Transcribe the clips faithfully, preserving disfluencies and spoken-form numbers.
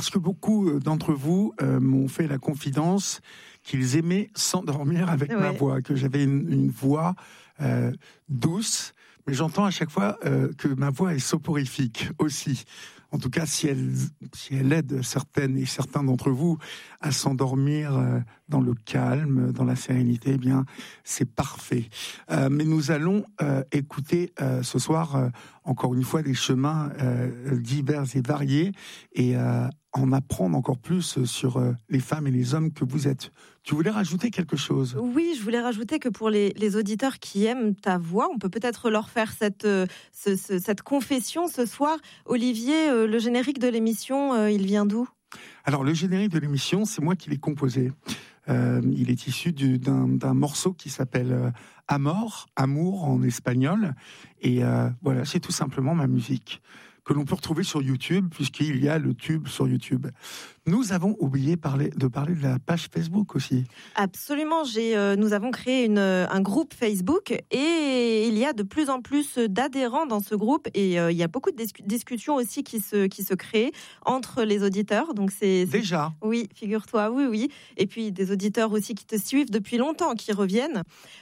parce que beaucoup d'entre vous euh, m'ont fait la confidence qu'ils aimaient s'endormir avec ouais. ma voix, que j'avais une, une voix euh, douce, mais j'entends à chaque fois euh, que ma voix est soporifique aussi. En tout cas, si elle, si elle aide certaines et certains d'entre vous à s'endormir euh, dans le calme, dans la sérénité, eh bien, c'est parfait. Euh, mais nous allons euh, écouter euh, ce soir, euh, encore une fois, des chemins euh, divers et variés et euh, en apprendre encore plus sur euh, les femmes et les hommes que vous êtes. Tu voulais rajouter quelque chose ? Oui, je voulais rajouter que pour les, les auditeurs qui aiment ta voix, on peut peut-être leur faire cette, euh, ce, ce, cette confession ce soir. Olivier, euh, le générique de l'émission, euh, il vient d'où ? Alors, le générique de l'émission, c'est moi qui l'ai composé. Euh, il est issu du, d'un, d'un morceau qui s'appelle euh, Amor, Amour en espagnol. Et euh, voilà, c'est tout simplement ma musique, que l'on peut retrouver sur YouTube, puisqu'il y a le tube sur YouTube. Nous avons oublié parler, de parler de la page Facebook aussi. Absolument, j'ai, euh, nous avons créé une, un groupe Facebook et il y a de plus en plus d'adhérents dans ce groupe et euh, il y a beaucoup de dis- discussions aussi qui se, qui se créent entre les auditeurs. Donc c'est, c'est... Déjà ? Oui, figure-toi, oui, oui. Et puis des auditeurs aussi qui te suivent depuis longtemps, qui reviennent.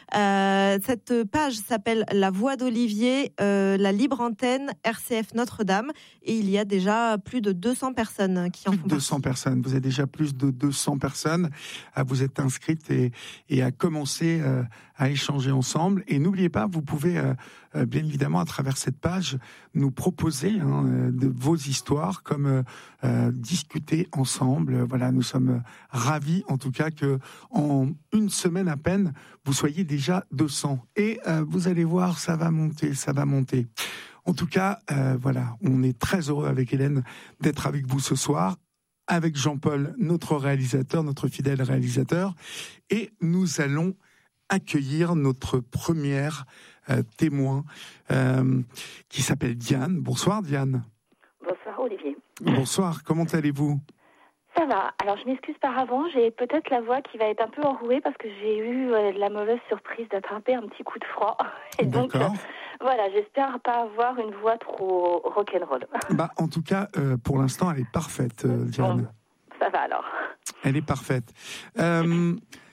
Euh, cette page s'appelle La Voix d'Olivier, euh, la libre antenne R C F Notre-Dame et il y a déjà plus de deux cents personnes qui en font deux cents partie. personnes. Vous êtes déjà plus de deux cents personnes à vous être inscrites et, et à commencer euh, à échanger ensemble. Et n'oubliez pas, vous pouvez euh, euh, bien évidemment à travers cette page nous proposer hein, de vos histoires, comme euh, euh, discuter ensemble. Voilà, nous sommes ravis en tout cas que en une semaine à peine vous soyez déjà deux cents. Et euh, vous allez voir, ça va monter, ça va monter. En tout cas, euh, voilà, on est très heureux avec Hélène d'être avec vous ce soir, avec Jean-Paul, notre réalisateur, notre fidèle réalisateur, et nous allons accueillir notre première euh, témoin euh, qui s'appelle Diane. Bonsoir Diane. Bonsoir Olivier. Bonsoir, comment allez-vous ? Ça va. Alors je m'excuse par avant, j'ai peut-être la voix qui va être un peu enrouée parce que j'ai eu euh, la mauvaise surprise d'attraper un petit coup de froid. Et donc euh, voilà, j'espère pas avoir une voix trop rock'n'roll. Bah, en tout cas, euh, pour l'instant, elle est parfaite, euh, Diane. Bon, ça va alors. Elle est parfaite. Euh,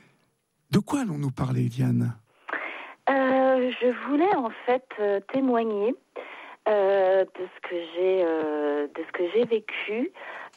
de quoi allons-nous parler, Diane ? euh, Je voulais en fait euh, témoigner euh, de ce que j'ai, euh, de ce que j'ai vécu.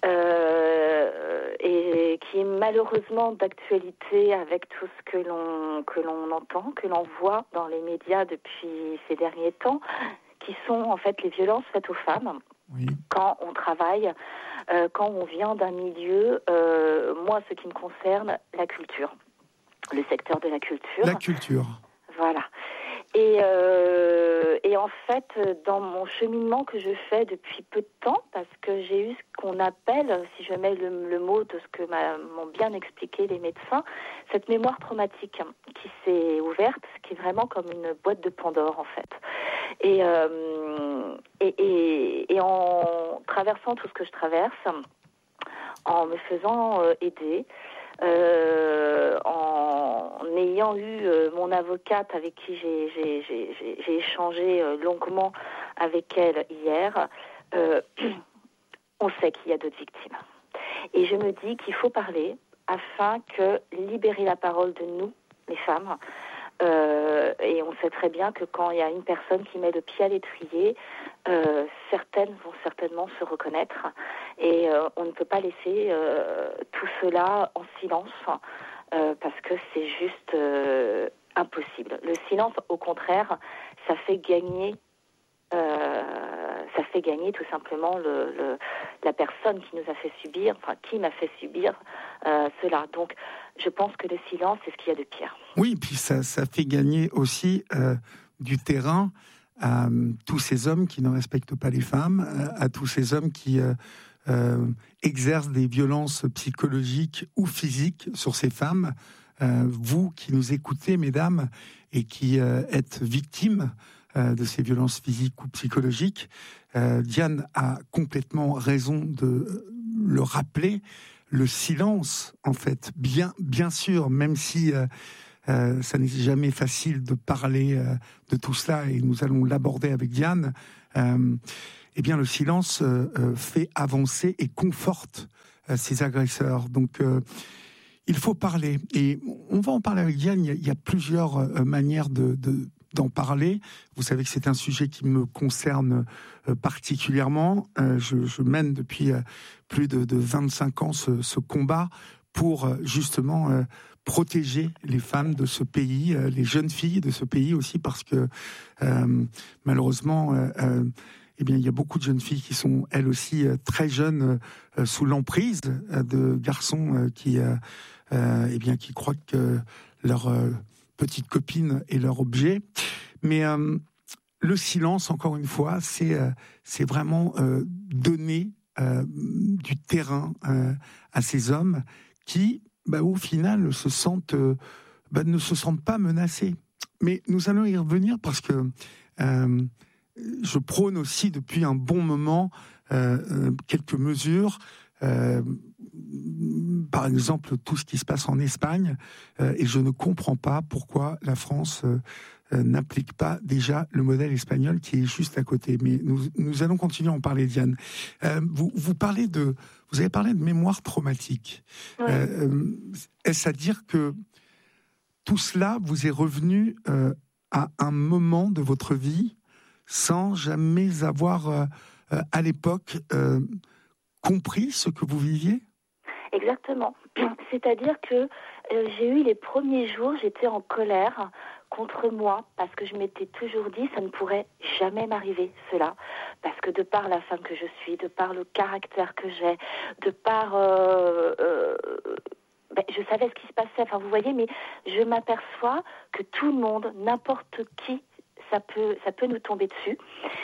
Euh, et qui est malheureusement d'actualité avec tout ce que l'on que l'on entend, que l'on voit dans les médias depuis ces derniers temps, qui sont en fait les violences faites aux femmes. Oui. Quand on travaille, euh, quand on vient d'un milieu, euh, moi, ce qui me concerne, la culture, le secteur de la culture. La culture. Voilà. Et, euh, et en fait, dans mon cheminement que je fais depuis peu de temps, parce que j'ai eu ce qu'on appelle, si je mets le, le mot de ce que m'a, m'ont bien expliqué les médecins, cette mémoire traumatique qui s'est ouverte, qui est vraiment comme une boîte de Pandore en fait. Et, euh, et, et, et en traversant tout ce que je traverse, en me faisant euh, aider, Euh, en ayant eu euh, mon avocate avec qui j'ai, j'ai, j'ai, j'ai, j'ai échangé euh, longuement avec elle hier, euh, on sait qu'il y a d'autres victimes. Et je me dis qu'il faut parler afin que libérer la parole de nous, les femmes, euh, et on sait très bien que quand il y a une personne qui met le pied à l'étrier, euh, certaines vont certainement se reconnaître et euh, on ne peut pas laisser euh, tout cela en silence euh, parce que c'est juste euh, impossible. Le silence, au contraire, ça fait gagner euh, ça fait gagner tout simplement le, le, la personne qui nous a fait subir, enfin qui m'a fait subir euh, cela. Donc je pense que le silence, c'est ce qu'il y a de pire. Oui, puis ça, ça fait gagner aussi euh, du terrain à euh, tous ces hommes qui ne respectent pas les femmes, à, à tous ces hommes qui euh, euh, exercent des violences psychologiques ou physiques sur ces femmes. Euh, vous qui nous écoutez, mesdames, et qui euh, êtes victimes euh, de ces violences physiques ou psychologiques, euh, Diane a complètement raison de le rappeler. Le silence, en fait, bien, bien sûr, même si euh, euh, ça n'est jamais facile de parler euh, de tout cela, et nous allons l'aborder avec Diane, euh, eh bien, le silence euh, euh, fait avancer et conforte euh, ces agresseurs. Donc, euh, il faut parler. Et on va en parler avec Diane. Il y a, il y a plusieurs euh, manières de, de, d'en parler. Vous savez que c'est un sujet qui me concerne euh, particulièrement. Euh, je, je mène depuis euh, plus de, de vingt-cinq ans ce, ce combat pour euh, justement euh, protéger les femmes de ce pays, euh, les jeunes filles de ce pays aussi, parce que euh, malheureusement, euh, euh, eh bien, il y a beaucoup de jeunes filles qui sont elles aussi euh, très jeunes, euh, sous l'emprise euh, de garçons euh, qui, euh, euh, eh bien, qui croient que leur euh, petite copine est leur objet. Mais euh, le silence, encore une fois, c'est euh, c'est vraiment euh, donner euh, du terrain euh, à ces hommes qui, bah, au final, se sentent, euh, bah, ne se sentent pas menacés. Mais nous allons y revenir parce que euh, je prône aussi depuis un bon moment euh, euh, quelques mesures. Euh, par exemple, tout ce qui se passe en Espagne, euh, et je ne comprends pas pourquoi la France euh, euh, n'applique pas déjà le modèle espagnol qui est juste à côté. Mais nous, nous allons continuer à en parler, Diane. Euh, vous, vous parlez de, vous avez parlé de mémoire traumatique. Oui. Euh, est-ce à dire que tout cela vous est revenu euh, à un moment de votre vie sans jamais avoir, euh, euh, à l'époque, euh, compris ce que vous viviez ? Exactement. C'est-à-dire que euh, j'ai eu les premiers jours, j'étais en colère contre moi parce que je m'étais toujours dit ça ne pourrait jamais m'arriver cela, parce que de par la femme que je suis, de par le caractère que j'ai, de par euh, euh, ben, je savais ce qui se passait. Enfin, vous voyez, mais je m'aperçois que tout le monde, n'importe qui, ça peut ça peut nous tomber dessus.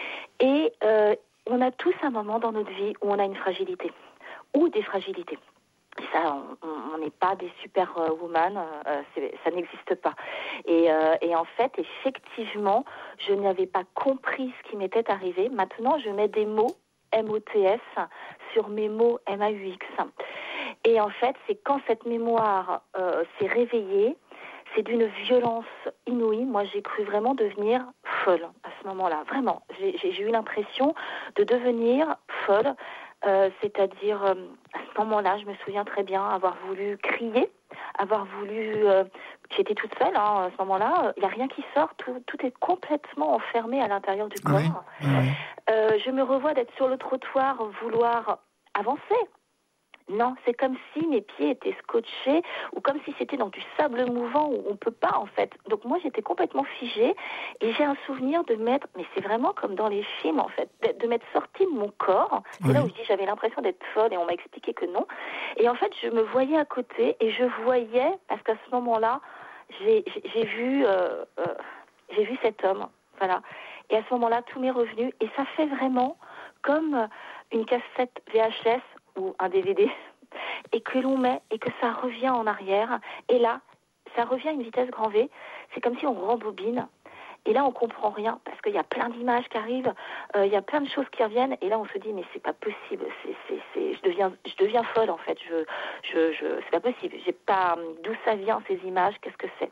Et euh, on a tous un moment dans notre vie où on a une fragilité ou des fragilités. Ça, on n'est pas des super euh, woman, euh, c'est, ça n'existe pas. Et, euh, et en fait, effectivement, je n'avais pas compris ce qui m'était arrivé. Maintenant, je mets des mots M O T S sur mes mots M A U X. Et en fait, c'est quand cette mémoire euh, s'est réveillée, c'est d'une violence inouïe. Moi, j'ai cru vraiment devenir folle à ce moment-là. Vraiment, j'ai, j'ai, j'ai eu l'impression de devenir folle. Euh, c'est-à-dire, euh, à ce moment-là, je me souviens très bien avoir voulu crier, avoir voulu... Euh, j'étais toute seule hein, à ce moment-là, il n'y a rien qui sort, tout, tout est complètement enfermé à l'intérieur du corps. Oui, oui. Euh, je me revois d'être sur le trottoir, vouloir avancer. Non, c'est comme si mes pieds étaient scotchés ou comme si c'était dans du sable mouvant où on ne peut pas en fait. Donc moi j'étais complètement figée et j'ai un souvenir de m'être, mais c'est vraiment comme dans les films en fait, de m'être sortie de mon corps. C'est oui. Là où je dis j'avais l'impression d'être folle et on m'a expliqué que non. Et en fait je me voyais à côté et je voyais, parce qu'à ce moment-là j'ai, j'ai, j'ai vu euh, euh, j'ai vu cet homme, voilà. Et à ce moment-là tout m'est revenu et ça fait vraiment comme une cassette V H S ou un D V D, et que l'on met, et que ça revient en arrière, et là, ça revient à une vitesse grand V, c'est comme si on rembobine, et là on comprend rien, parce qu'il y a plein d'images qui arrivent, euh, il y a plein de choses qui reviennent, et là on se dit, mais c'est pas possible, c'est, c'est, c'est, je deviens, je deviens folle en fait, je, je, je, c'est pas possible, j'ai pas, d'où ça vient ces images, qu'est-ce que c'est ?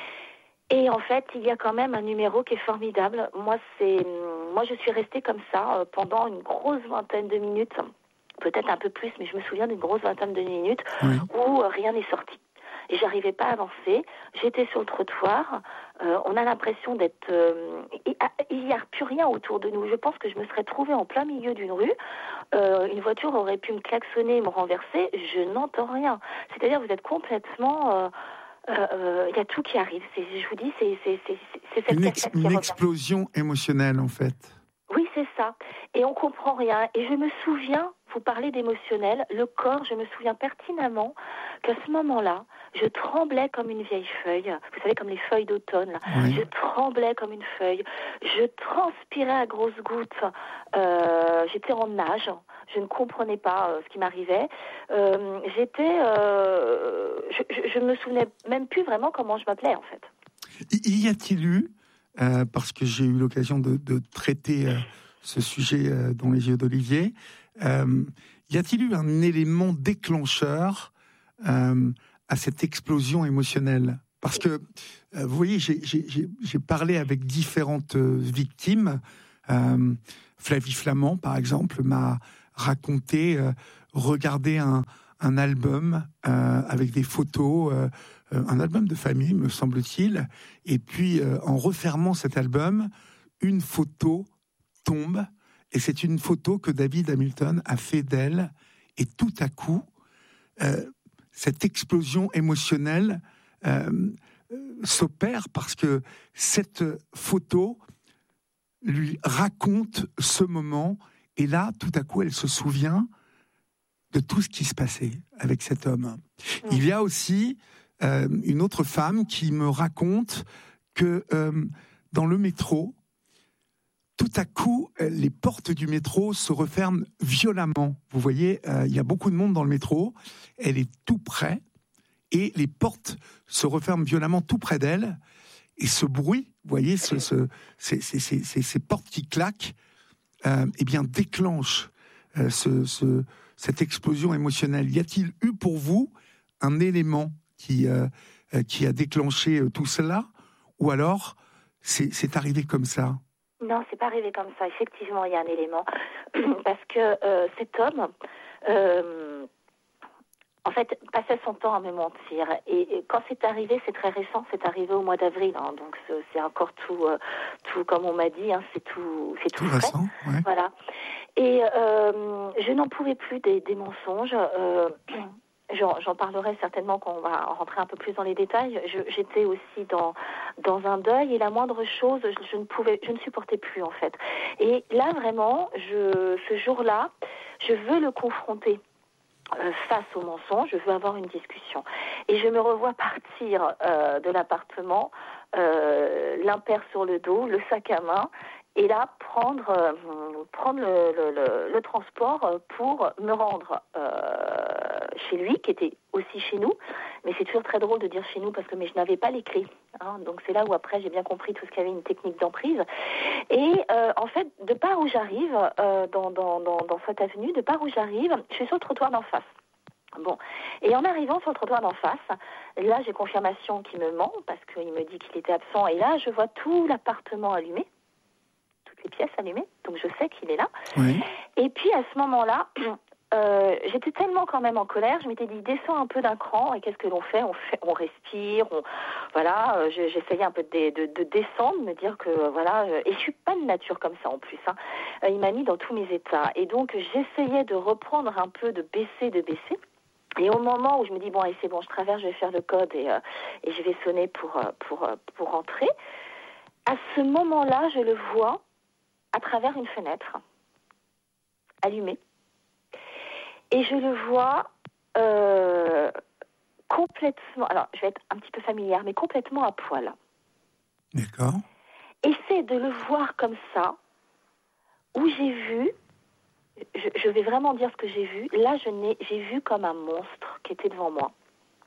Et en fait, il y a quand même un numéro qui est formidable, moi c'est, moi je suis restée comme ça, euh, pendant une grosse vingtaine de minutes, peut-être un peu plus, mais je me souviens d'une grosse vingtaine de minutes oui. où euh, rien n'est sorti. Et j'arrivais pas à avancer. J'étais sur le trottoir. Euh, on a l'impression d'être... Euh, il n'y a plus rien autour de nous. Je pense que je me serais trouvée en plein milieu d'une rue. Euh, une voiture aurait pu me klaxonner et me renverser. Je n'entends rien. C'est-à-dire vous êtes complètement... Il euh, euh, y a tout qui arrive. C'est, je vous dis, c'est, c'est, c'est, c'est cette une, ex- une explosion émotionnelle, en fait. Oui, c'est ça. Et on comprend rien. Et je me souviens... Vous parlez d'émotionnel, le corps, je me souviens pertinemment qu'à ce moment-là, je tremblais comme une vieille feuille. Vous savez, comme les feuilles d'automne. Là. Oui. Je tremblais comme une feuille. Je transpirais à grosses gouttes. Euh, j'étais en nage. Je ne comprenais pas euh, ce qui m'arrivait. Euh, j'étais... Euh, je ne me souvenais même plus vraiment comment je m'appelais, en fait. Y a-t-il eu, euh, parce que j'ai eu l'occasion de, de traiter euh, ce sujet euh, dans les yeux d'Olivier, Euh, y a-t-il eu un élément déclencheur euh, à cette explosion émotionnelle ? Parce que, euh, vous voyez, j'ai, j'ai, j'ai parlé avec différentes euh, victimes euh, Flavie Flament, par exemple, m'a raconté euh, regarder un, un album euh, avec des photos, euh, un album de famille, me semble-t-il, et puis euh, en refermant cet album, une photo tombe, et c'est une photo que David Hamilton a fait d'elle, et tout à coup, euh, cette explosion émotionnelle euh, s'opère parce que cette photo lui raconte ce moment, et là, tout à coup, elle se souvient de tout ce qui se passait avec cet homme. Mmh. Il y a aussi euh, une autre femme qui me raconte que euh, dans le métro, tout à coup, les portes du métro se referment violemment. Vous voyez, euh, il y a beaucoup de monde dans le métro, elle est tout près, et les portes se referment violemment tout près d'elle, et ce bruit, vous voyez, ce, ce, ces, ces, ces, ces portes qui claquent, euh, eh bien, déclenche euh, ce, ce, cette explosion émotionnelle. Y a-t-il eu pour vous un élément qui, euh, qui a déclenché euh, tout cela, ou alors c'est, c'est arrivé comme ça? Non, c'est pas arrivé comme ça. Effectivement, il y a un élément. Parce que euh, cet homme, euh, en fait, passait son temps à me mentir. Et, et quand c'est arrivé, c'est très récent, c'est arrivé au mois d'avril. Hein, donc, c'est, c'est encore tout, euh, tout, comme on m'a dit, hein, c'est tout, c'est tout, tout frais. Récent, ouais. Voilà. Et euh, je n'en pouvais plus des, des mensonges. Euh, J'en, j'en parlerai certainement quand on va rentrer un peu plus dans les détails. Je, j'étais aussi dans dans un deuil et la moindre chose, je, je ne pouvais, je ne supportais plus en fait. Et là vraiment, je, ce jour-là, je veux le confronter euh, face au mensonge. Je veux avoir une discussion. Et je me revois partir euh, de l'appartement, euh, l'impair sur le dos, le sac à main. Et là, prendre, euh, prendre le, le, le, le transport pour me rendre euh, chez lui, qui était aussi chez nous. Mais c'est toujours très drôle de dire chez nous parce que mais je n'avais pas les clés. Hein, donc c'est là où après j'ai bien compris tout ce qu'il y avait une technique d'emprise. Et euh, en fait, de part où j'arrive, euh, dans, dans, dans, dans cette avenue, de part où j'arrive, je suis sur le trottoir d'en face. Bon, et en arrivant sur le trottoir d'en face, là j'ai confirmation qu'il me ment parce qu'il me dit qu'il était absent. Et là, je vois tout l'appartement allumé. Les pièces allumées, donc je sais qu'il est là. Oui. Et puis à ce moment-là, euh, j'étais tellement quand même en colère, je m'étais dit descends un peu d'un cran et qu'est-ce que l'on fait ? On fait, on respire, on voilà. Euh, j'essayais un peu de, de, de descendre, me dire que euh, voilà. Euh, et je suis pas de nature comme ça en plus. Hein. Euh, il m'a mis dans tous mes états et donc j'essayais de reprendre un peu, de baisser, de baisser. Et au moment où je me dis bon, allez, c'est bon, je traverse, je vais faire le code et euh, et je vais sonner pour euh, pour euh, pour rentrer. À ce moment-là, je le vois à travers une fenêtre allumée. Et je le vois euh, complètement, alors je vais être un petit peu familière, mais complètement à poil. D'accord. Et c'est de le voir comme ça, où j'ai vu, je, je vais vraiment dire ce que j'ai vu, là je n'ai, j'ai vu comme un monstre qui était devant moi,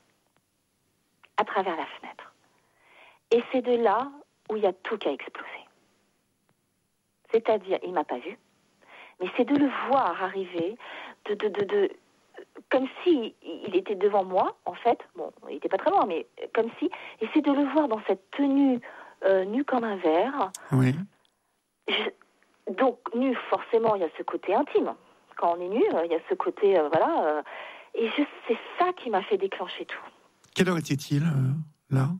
à travers la fenêtre. Et c'est de là où il y a tout qui a explosé. C'est-à-dire, il ne m'a pas vu, mais c'est de le voir arriver, de, de, de, de, comme si il était devant moi, en fait. Bon, il n'était pas très loin, mais comme si. Et c'est de le voir dans cette tenue, euh, nu comme un verre. Oui. Je, donc, nu, forcément, il y a ce côté intime. Quand on est nu, il y a ce côté, euh, voilà. Euh, et je, c'est ça qui m'a fait déclencher tout. Quelle heure était-il, euh, là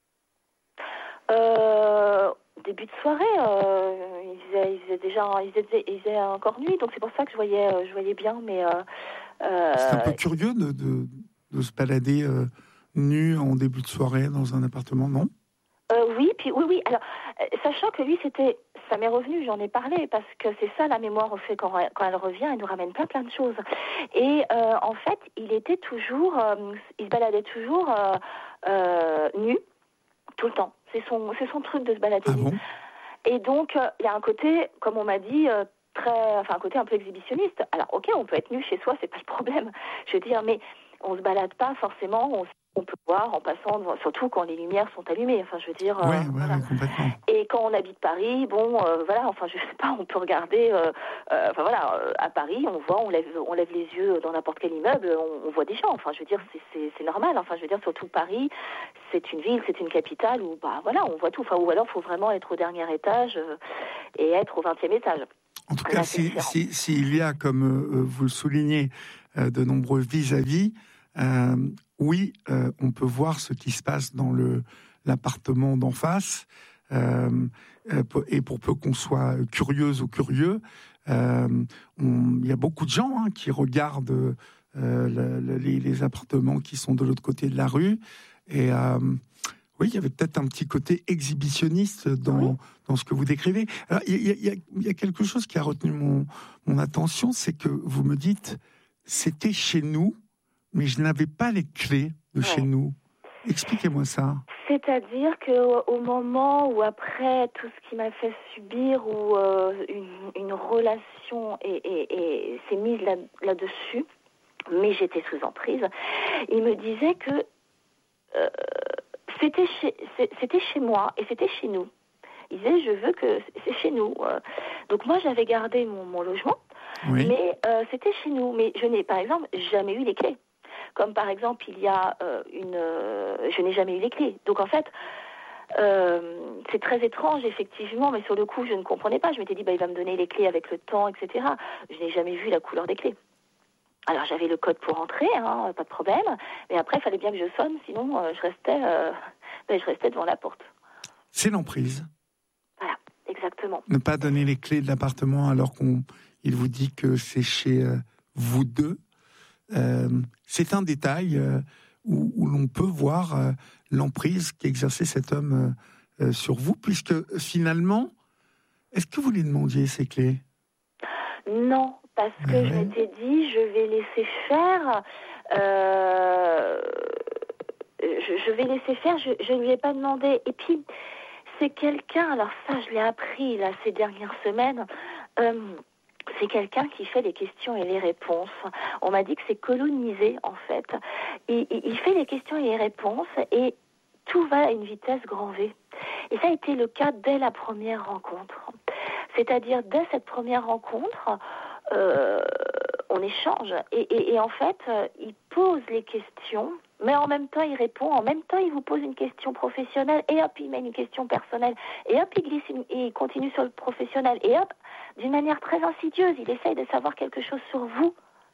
Euh... Début de soirée, euh, il, faisait, il faisait déjà, il faisait, il faisait encore nuit, donc c'est pour ça que je voyais, euh, je voyais bien, mais euh, euh, c'est un peu curieux de, de, de se balader euh, nu en début de soirée dans un appartement, non? euh, Oui, puis oui, oui. Alors, euh, sachant que lui, c'était, ça m'est revenu, j'en ai parlé, parce que c'est ça la mémoire au fait quand, quand elle revient, elle nous ramène plein plein de choses. Et euh, en fait, il était toujours, euh, il se baladait toujours euh, euh, nu, tout le temps. C'est son, c'est son truc de se balader. Ah bon ? Et donc, il euh, y a un côté, comme on m'a dit, euh, très, enfin un côté un peu exhibitionniste. Alors, ok, on peut être nu chez soi, c'est pas le problème. Je veux dire, mais on se balade pas forcément. On, on peut voir en passant, surtout quand les lumières sont allumées. Enfin, je veux dire. Oui, euh, ouais, voilà. ouais, complètement. Et quand on habite Paris, bon, euh, voilà. Enfin, je sais pas, on peut regarder. Euh, euh, enfin voilà, euh, à Paris, on voit, on lève, on lève les yeux dans n'importe quel immeuble, on, on voit des gens. Enfin, je veux dire, c'est, c'est, c'est normal. Enfin, je veux dire, surtout Paris, c'est une ville, c'est une capitale où, bah voilà, on voit tout. Enfin, ou alors, il faut vraiment être au dernier étage euh, et être au vingtième étage. En tout cas, s'il si, si, si y a, comme euh, vous le soulignez, euh, de nombreux vis-à-vis, euh, oui, euh, on peut voir ce qui se passe dans le, l'appartement d'en face. Euh, et pour peu qu'on soit curieuse ou curieux, euh, on, il y a beaucoup de gens hein, qui regardent euh, le, le, les, les appartements qui sont de l'autre côté de la rue. Et euh, oui, il y avait peut-être un petit côté exhibitionniste dans, oui. dans ce que vous décrivez. Alors, il, y a, il, y a, il y a quelque chose qui a retenu mon, mon attention, c'est que vous me dites, c'était chez nous, mais je n'avais pas les clés de ouais. chez nous. Expliquez-moi ça. C'est-à-dire qu'au moment où, après tout ce qui m'a fait subir, où euh, une, une relation est, est, est, s'est mise là, là-dessus, mais j'étais sous emprise, il me disait que euh, c'était, chez, c'était chez moi et c'était chez nous. Il disait, je veux que c'est chez nous. Donc moi, j'avais gardé mon, mon logement, oui. mais euh, c'était chez nous. Mais je n'ai, par exemple, jamais eu les clés. Comme par exemple, il y a euh, une... Euh, je n'ai jamais eu les clés. Donc en fait, euh, c'est très étrange, effectivement, mais sur le coup, je ne comprenais pas. Je m'étais dit, bah, il va me donner les clés avec le temps, et cetera. Je n'ai jamais vu la couleur des clés. Alors j'avais le code pour entrer, hein, pas de problème. Mais après, il fallait bien que je sonne, sinon euh, je, restais, euh, ben, je restais devant la porte. C'est l'emprise. Voilà, exactement. Ne pas donner les clés de l'appartement alors qu'il vous dit que c'est chez euh, vous deux. Euh, c'est un détail euh, où, où l'on peut voir euh, l'emprise qu'exerçait cet homme euh, euh, sur vous, puisque finalement, est-ce que vous lui demandiez ces clés ? Non, parce que ouais. je m'étais dit, je vais laisser faire, euh, je, je vais laisser faire, je ne lui ai pas demandé. Et puis, c'est quelqu'un, alors ça je l'ai appris là, ces dernières semaines, euh, c'est quelqu'un qui fait les questions et les réponses. On m'a dit que c'est colonisé, en fait. Il, il fait les questions et les réponses et tout va à une vitesse grand V. Et ça a été le cas dès la première rencontre. C'est-à-dire, dès cette première rencontre, euh, on échange. Et, et, et en fait, il pose les questions, mais en même temps, il répond. En même temps, il vous pose une question professionnelle. Et hop, il met une question personnelle. Et hop, il glisse une, et il continue sur le professionnel. Et hop, d'une manière très insidieuse, il essaye de savoir quelque chose sur vous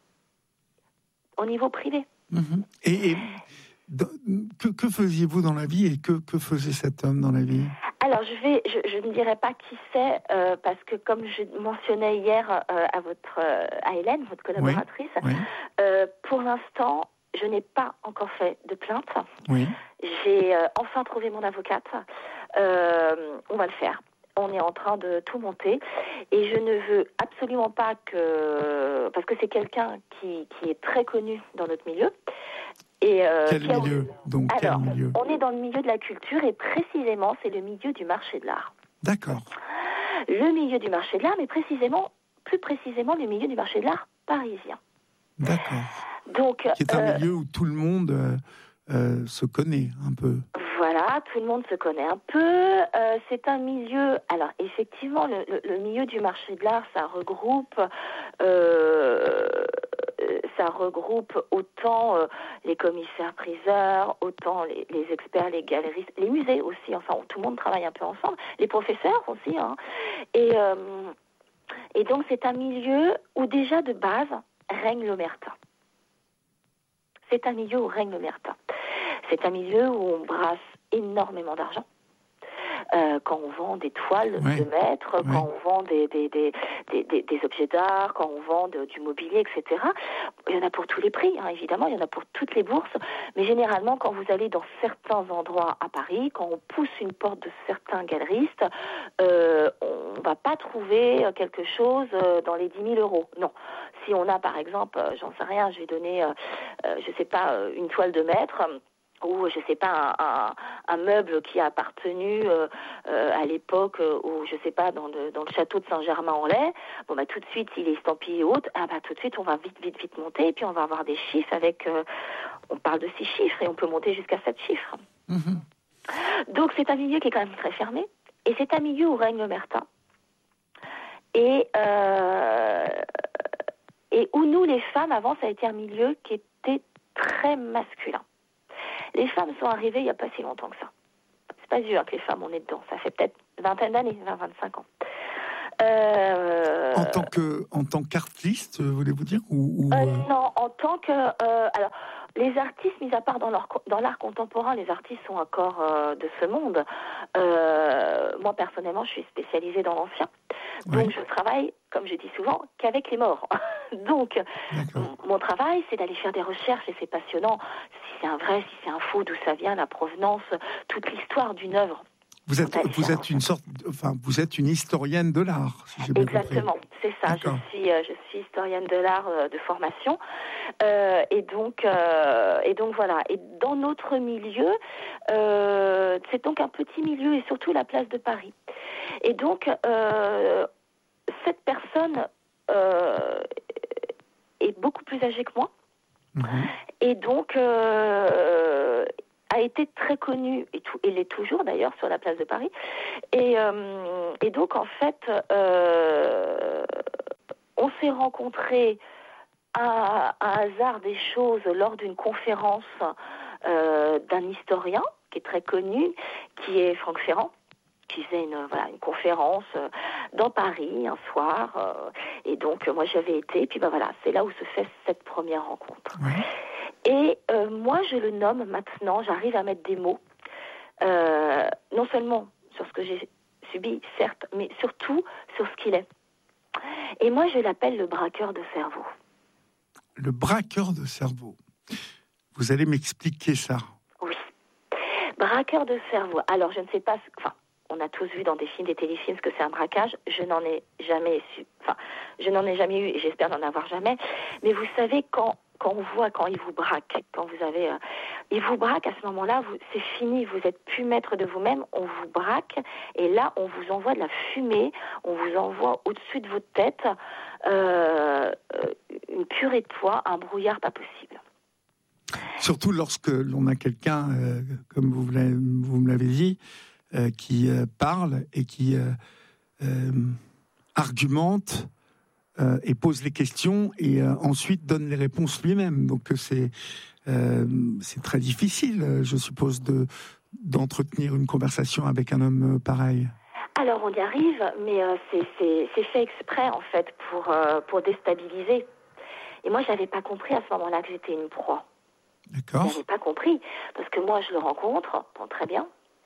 au niveau privé. Mmh. Et, et que, que faisiez-vous dans la vie et que, que faisait cet homme dans la vie ? Alors, je vais, je, je ne dirai pas qui c'est euh, parce que, comme je mentionnais hier euh, à votre, euh, à Hélène, votre collaboratrice, oui, oui. Euh, pour l'instant, je n'ai pas encore fait de plainte. Oui. J'ai euh, enfin trouvé mon avocate. Euh, on va le faire. On est en train de tout monter et je ne veux absolument pas que... Parce que c'est quelqu'un qui, qui est très connu dans notre milieu. Et euh, quel milieu a... donc Alors, quel milieu on est dans le milieu de la culture et précisément, c'est le milieu du marché de l'art. D'accord. Le milieu du marché de l'art, mais précisément, plus précisément, le milieu du marché de l'art parisien. D'accord. Donc, qui est un euh, milieu où tout le monde euh, euh, se connaît un peu. Voilà, tout le monde se connaît un peu. Euh, c'est un milieu... Alors, effectivement, le, le, le milieu du marché de l'art, ça regroupe... Euh, ça regroupe autant euh, les commissaires-priseurs, autant les, les experts, les galeristes, les musées aussi. Enfin, tout le monde travaille un peu ensemble. Les professeurs aussi. Hein. Et, euh, et donc, c'est un milieu où déjà, de base, règne l'omerta. C'est un milieu où règne l'omerta. C'est un milieu où on brasse énormément d'argent. Euh, quand on vend des toiles ouais. de maître, ouais. quand on vend des, des, des, des, des, des objets d'art, quand on vend de, du mobilier, et cetera. Il y en a pour tous les prix, hein, évidemment, il y en a pour toutes les bourses. Mais généralement, quand vous allez dans certains endroits à Paris, quand on pousse une porte de certains galeristes, euh, on ne va pas trouver quelque chose dans les dix mille euros. Non. Si on a, par exemple, j'en sais rien, je vais donner, euh, je ne sais pas, une toile de maître... ou, je ne sais pas, un, un, un meuble qui a appartenu euh, euh, à l'époque euh, où, je ne sais pas, dans le, dans le château de Saint-Germain-en-Laye, bon, bah, tout de suite, il est estampillé haute, ah, bah, tout de suite, on va vite, vite, vite monter, et puis on va avoir des chiffres avec, euh, on parle de six chiffres, et on peut monter jusqu'à sept chiffres. Mm-hmm. Donc, c'est un milieu qui est quand même très fermé, et c'est un milieu où règne l'omerta, et, euh, et où nous, les femmes, avant, ça a été un milieu qui était très masculin. Les femmes sont arrivées il n'y a pas si longtemps que ça. C'est pas dur que les femmes, on est dedans. Ça fait peut-être une vingtaine d'années, vingt à vingt-cinq ans. Euh... En tant que, en tant qu'artiste, voulez-vous dire ou, ou... Euh, Non, en tant que... Euh, alors, les artistes, mis à part dans, leur, dans l'art contemporain, les artistes sont encore euh, de ce monde. Euh, moi, personnellement, je suis spécialisée dans l'ancien. Donc, oui. je travaille, comme je dis souvent, qu'avec les morts. Donc, m- mon travail, c'est d'aller faire des recherches, et c'est passionnant. Si c'est un vrai, si c'est un faux, d'où ça vient, la provenance, toute l'histoire d'une œuvre. Vous êtes, vous êtes une sorte, enfin, vous êtes une historienne de l'art, si j'ai bien compris. Exactement, c'est ça. Je suis, euh, je suis historienne de l'art euh, de formation, euh, et donc, euh, et donc voilà. Et dans notre milieu, euh, c'est donc un petit milieu, et surtout la place de Paris. Et donc, euh, cette personne euh, est beaucoup plus âgée que moi, mmh. et donc. Euh, a été très connue, et, tout, et l'est toujours d'ailleurs, sur la place de Paris. Et, euh, et donc, en fait, euh, on s'est rencontrés à, à hasard des choses lors d'une conférence euh, d'un historien qui est très connu, qui est Franck Ferrand, qui faisait une, voilà, une conférence dans Paris un soir. Euh, et donc, moi, j'avais été. Et puis, ben voilà, c'est là où se fait cette première rencontre. Ouais. Et euh, moi, je le nomme maintenant, j'arrive à mettre des mots, euh, non seulement sur ce que j'ai subi, certes, mais surtout sur ce qu'il est. Et moi, je l'appelle le braqueur de cerveau. Le braqueur de cerveau. Vous allez m'expliquer ça. Oui. Braqueur de cerveau. Alors, je ne sais pas... Enfin, on a tous vu dans des films, des téléfilms, ce que c'est un braquage. Je n'en ai jamais su... Enfin, je n'en ai jamais eu, et j'espère n'en avoir jamais. Mais vous savez, quand... Quand on voit, quand il vous braque, quand vous avez... Euh, il vous braque, à ce moment-là, vous, c'est fini, vous n'êtes plus maître de vous-même, on vous braque, et là, on vous envoie de la fumée, on vous envoie au-dessus de votre tête euh, une purée de poids, un brouillard pas possible. Surtout lorsque l'on a quelqu'un, euh, comme vous, vous me l'avez dit, euh, qui euh, parle et qui euh, euh, argumente, Euh, et pose les questions et euh, ensuite donne les réponses lui-même. Donc c'est euh, c'est très difficile, je suppose, de d'entretenir une conversation avec un homme pareil. Alors on y arrive, mais euh, c'est, c'est, c'est fait exprès en fait pour euh, pour déstabiliser. Et moi j'avais pas compris à ce moment-là que j'étais une proie. D'accord. J'avais pas compris parce que moi je le rencontre, bon, très bien.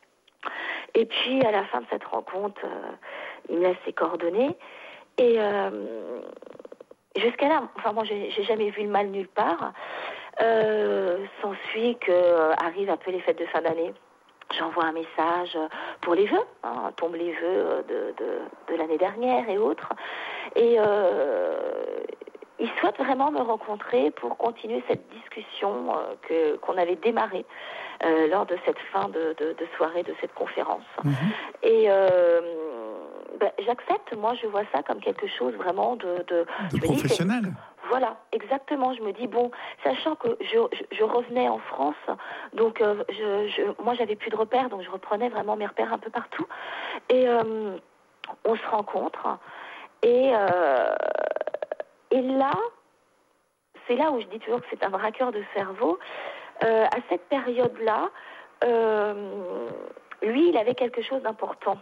Et puis à la fin de cette rencontre, euh, il me laisse ses coordonnées. Et euh, jusqu'à là, enfin moi j'ai, j'ai jamais vu le mal nulle part. Euh, s'ensuit que euh, arrivent un peu les fêtes de fin d'année. J'envoie un message pour les vœux, hein, tombent les vœux de, de, de l'année dernière et autres. Et euh, ils souhaitent vraiment me rencontrer pour continuer cette discussion euh, que, qu'on avait démarrée euh, lors de cette fin de, de, de soirée, de cette conférence. Mmh. Et euh, ben, j'accepte, moi je vois ça comme quelque chose vraiment de... De, de professionnel. Dis, voilà, exactement. Je me dis, bon, sachant que je, je, je revenais en France, donc euh, je, je, moi j'avais plus de repères, donc je reprenais vraiment mes repères un peu partout. Et euh, on se rencontre, et, euh, et là, c'est là où je dis toujours que c'est un braqueur de cerveau. Euh, à cette période-là, euh, lui, il avait quelque chose d'important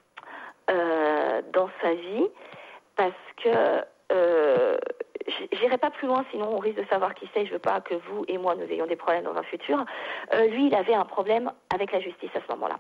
euh, dans sa vie, parce que euh, j'irai pas plus loin, sinon on risque de savoir qui c'est. Je veux pas que vous et moi nous ayons des problèmes dans un futur. Euh, lui, il avait un problème avec la justice à ce moment-là.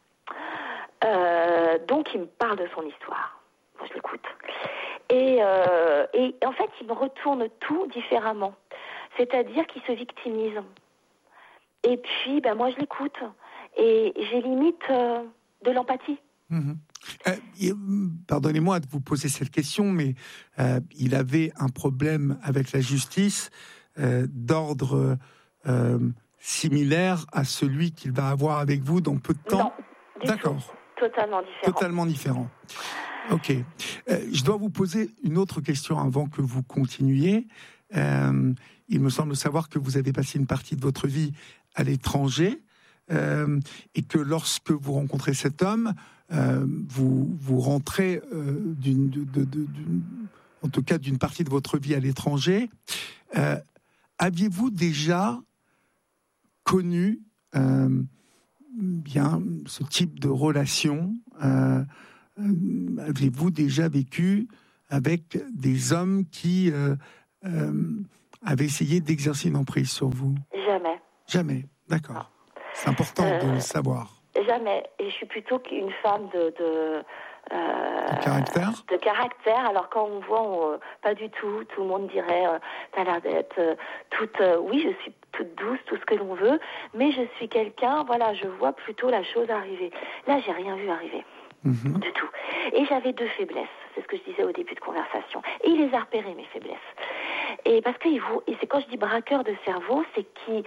Euh, donc, il me parle de son histoire. Moi, je l'écoute. Et, euh, et en fait, il me retourne tout différemment. C'est-à-dire qu'il se victimise. Et puis, ben, moi, je l'écoute. Et j'ai limite euh, de l'empathie. Mmh. Euh, pardonnez-moi de vous poser cette question, mais euh, il avait un problème avec la justice euh, d'ordre euh, similaire à celui qu'il va avoir avec vous dans peu de temps. Non, du D'accord. Tout. Totalement différent. Totalement différent. Ok. Euh, je dois vous poser une autre question avant que vous continuiez. Euh, il me semble savoir que vous avez passé une partie de votre vie à l'étranger euh, et que lorsque vous rencontrez cet homme, Euh, vous, vous rentrez euh, d'une, de, de, de, d'une, en tout cas d'une partie de votre vie à l'étranger. Euh, aviez-vous déjà connu euh, bien ce type de relation euh, euh, avez-vous déjà vécu avec des hommes qui euh, euh, avaient essayé d'exercer une emprise sur vous? Jamais. Jamais, d'accord. C'est important euh, de le savoir. Jamais. Et je suis plutôt qu'une femme de... de Euh, de caractère De caractère. Alors quand on me voit, on, pas du tout. Tout le monde dirait, euh, t'as l'air d'être euh, toute... Euh, oui, je suis toute douce, tout ce que l'on veut, mais je suis quelqu'un, voilà, je vois plutôt la chose arriver. Là, j'ai rien vu arriver. Mmh. Du tout. Et j'avais deux faiblesses, c'est ce que je disais au début de conversation. Et il les a repérées, mes faiblesses. Et parce que, et c'est quand je dis braqueur de cerveau, c'est qu'ils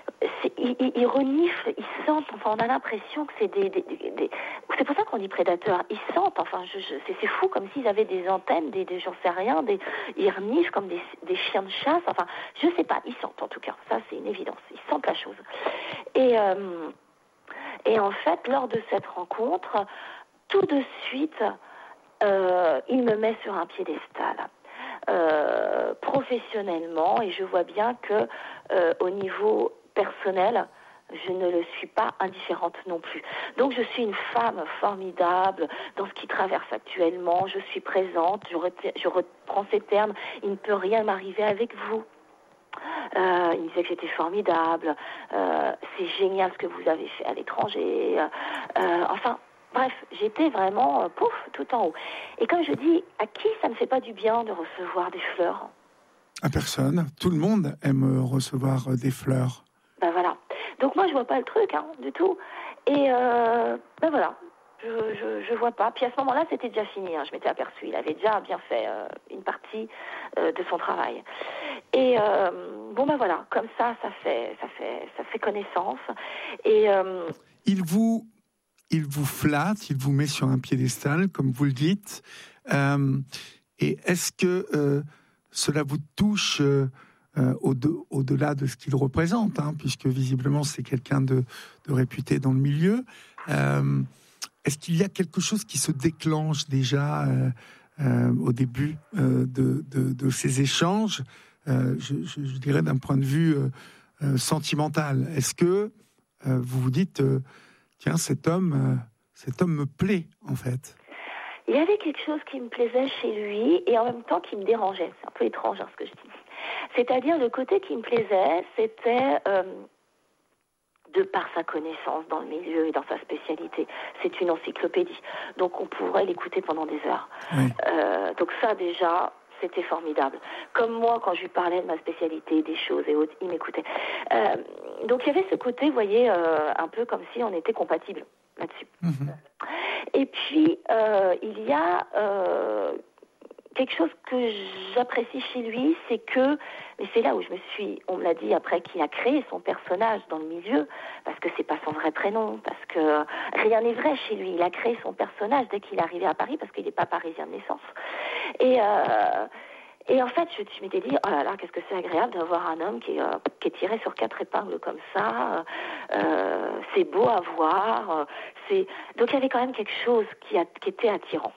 ils, ils reniflent, ils sentent, enfin on a l'impression que c'est des... des, des, des c'est pour ça qu'on dit prédateurs, ils sentent, enfin je, je, c'est, c'est fou, comme s'ils avaient des antennes, des, des j'en sais rien, des, ils reniflent comme des, des chiens de chasse, enfin je sais pas, ils sentent en tout cas, ça c'est une évidence, ils sentent la chose. Et, euh, et en fait, lors de cette rencontre, tout de suite, euh, il me met sur un piédestal. Euh, professionnellement, et je vois bien que euh, au niveau personnel, je ne le suis pas indifférente non plus. Donc je suis une femme formidable dans ce qui traverse actuellement, je suis présente, je, retiens, je reprends ces termes, il ne peut rien m'arriver avec vous. Euh, il me disait que j'étais formidable, euh, c'est génial ce que vous avez fait à l'étranger, euh, enfin... Bref, j'étais vraiment, euh, pouf, tout en haut. Et comme je dis, à qui ça ne fait pas du bien de recevoir des fleurs? À personne. Tout le monde aime recevoir des fleurs. Ben voilà. Donc moi, je vois pas le truc, hein, du tout. Et euh, ben voilà, je, je, je vois pas. Puis à ce moment-là, c'était déjà fini. Hein. Je m'étais aperçue. Il avait déjà bien fait euh, une partie euh, de son travail. Et euh, bon ben voilà, comme ça, ça fait, ça fait, ça fait connaissance. Et euh, il vous Il vous flatte, il vous met sur un piédestal, comme vous le dites. Euh, et est-ce que euh, cela vous touche euh, au-de, au-delà de ce qu'il représente, hein, puisque visiblement c'est quelqu'un de, de réputé dans le milieu. Euh, est-ce qu'il y a quelque chose qui se déclenche déjà euh, euh, au début euh, de, de, de ces échanges, euh, je, je, je dirais d'un point de vue euh, euh, sentimental? Est-ce que euh, vous vous dites... Euh, Tiens, cet homme, euh, cet homme me plaît, en fait. Il y avait quelque chose qui me plaisait chez lui et en même temps qui me dérangeait. C'est un peu étrange, hein, ce que je dis. C'est-à-dire, le côté qui me plaisait, c'était, euh, de par sa connaissance dans le milieu et dans sa spécialité, c'est une encyclopédie. Donc, on pourrait l'écouter pendant des heures. Oui. Euh, donc ça, déjà... C'était formidable. Comme moi, quand je lui parlais de ma spécialité, des choses et autres, il m'écoutait. Euh, donc il y avait ce côté, vous voyez, euh, un peu comme si on était compatibles là-dessus. Mmh. Et puis, euh, il y a euh, quelque chose que j'apprécie chez lui, c'est que, mais c'est là où je me suis, on me l'a dit après, qu'il a créé son personnage dans le milieu, parce que c'est pas son vrai prénom, parce que rien n'est vrai chez lui. Il a créé son personnage dès qu'il est arrivé à Paris, parce qu'il n'est pas parisien de naissance. Et, euh, et en fait, je, je m'étais dit, oh là là, qu'est-ce que c'est agréable d'avoir un homme qui est, euh, qui est tiré sur quatre épingles comme ça. Euh, c'est beau à voir. C'est... Donc il y avait quand même quelque chose qui, a, qui était attirant.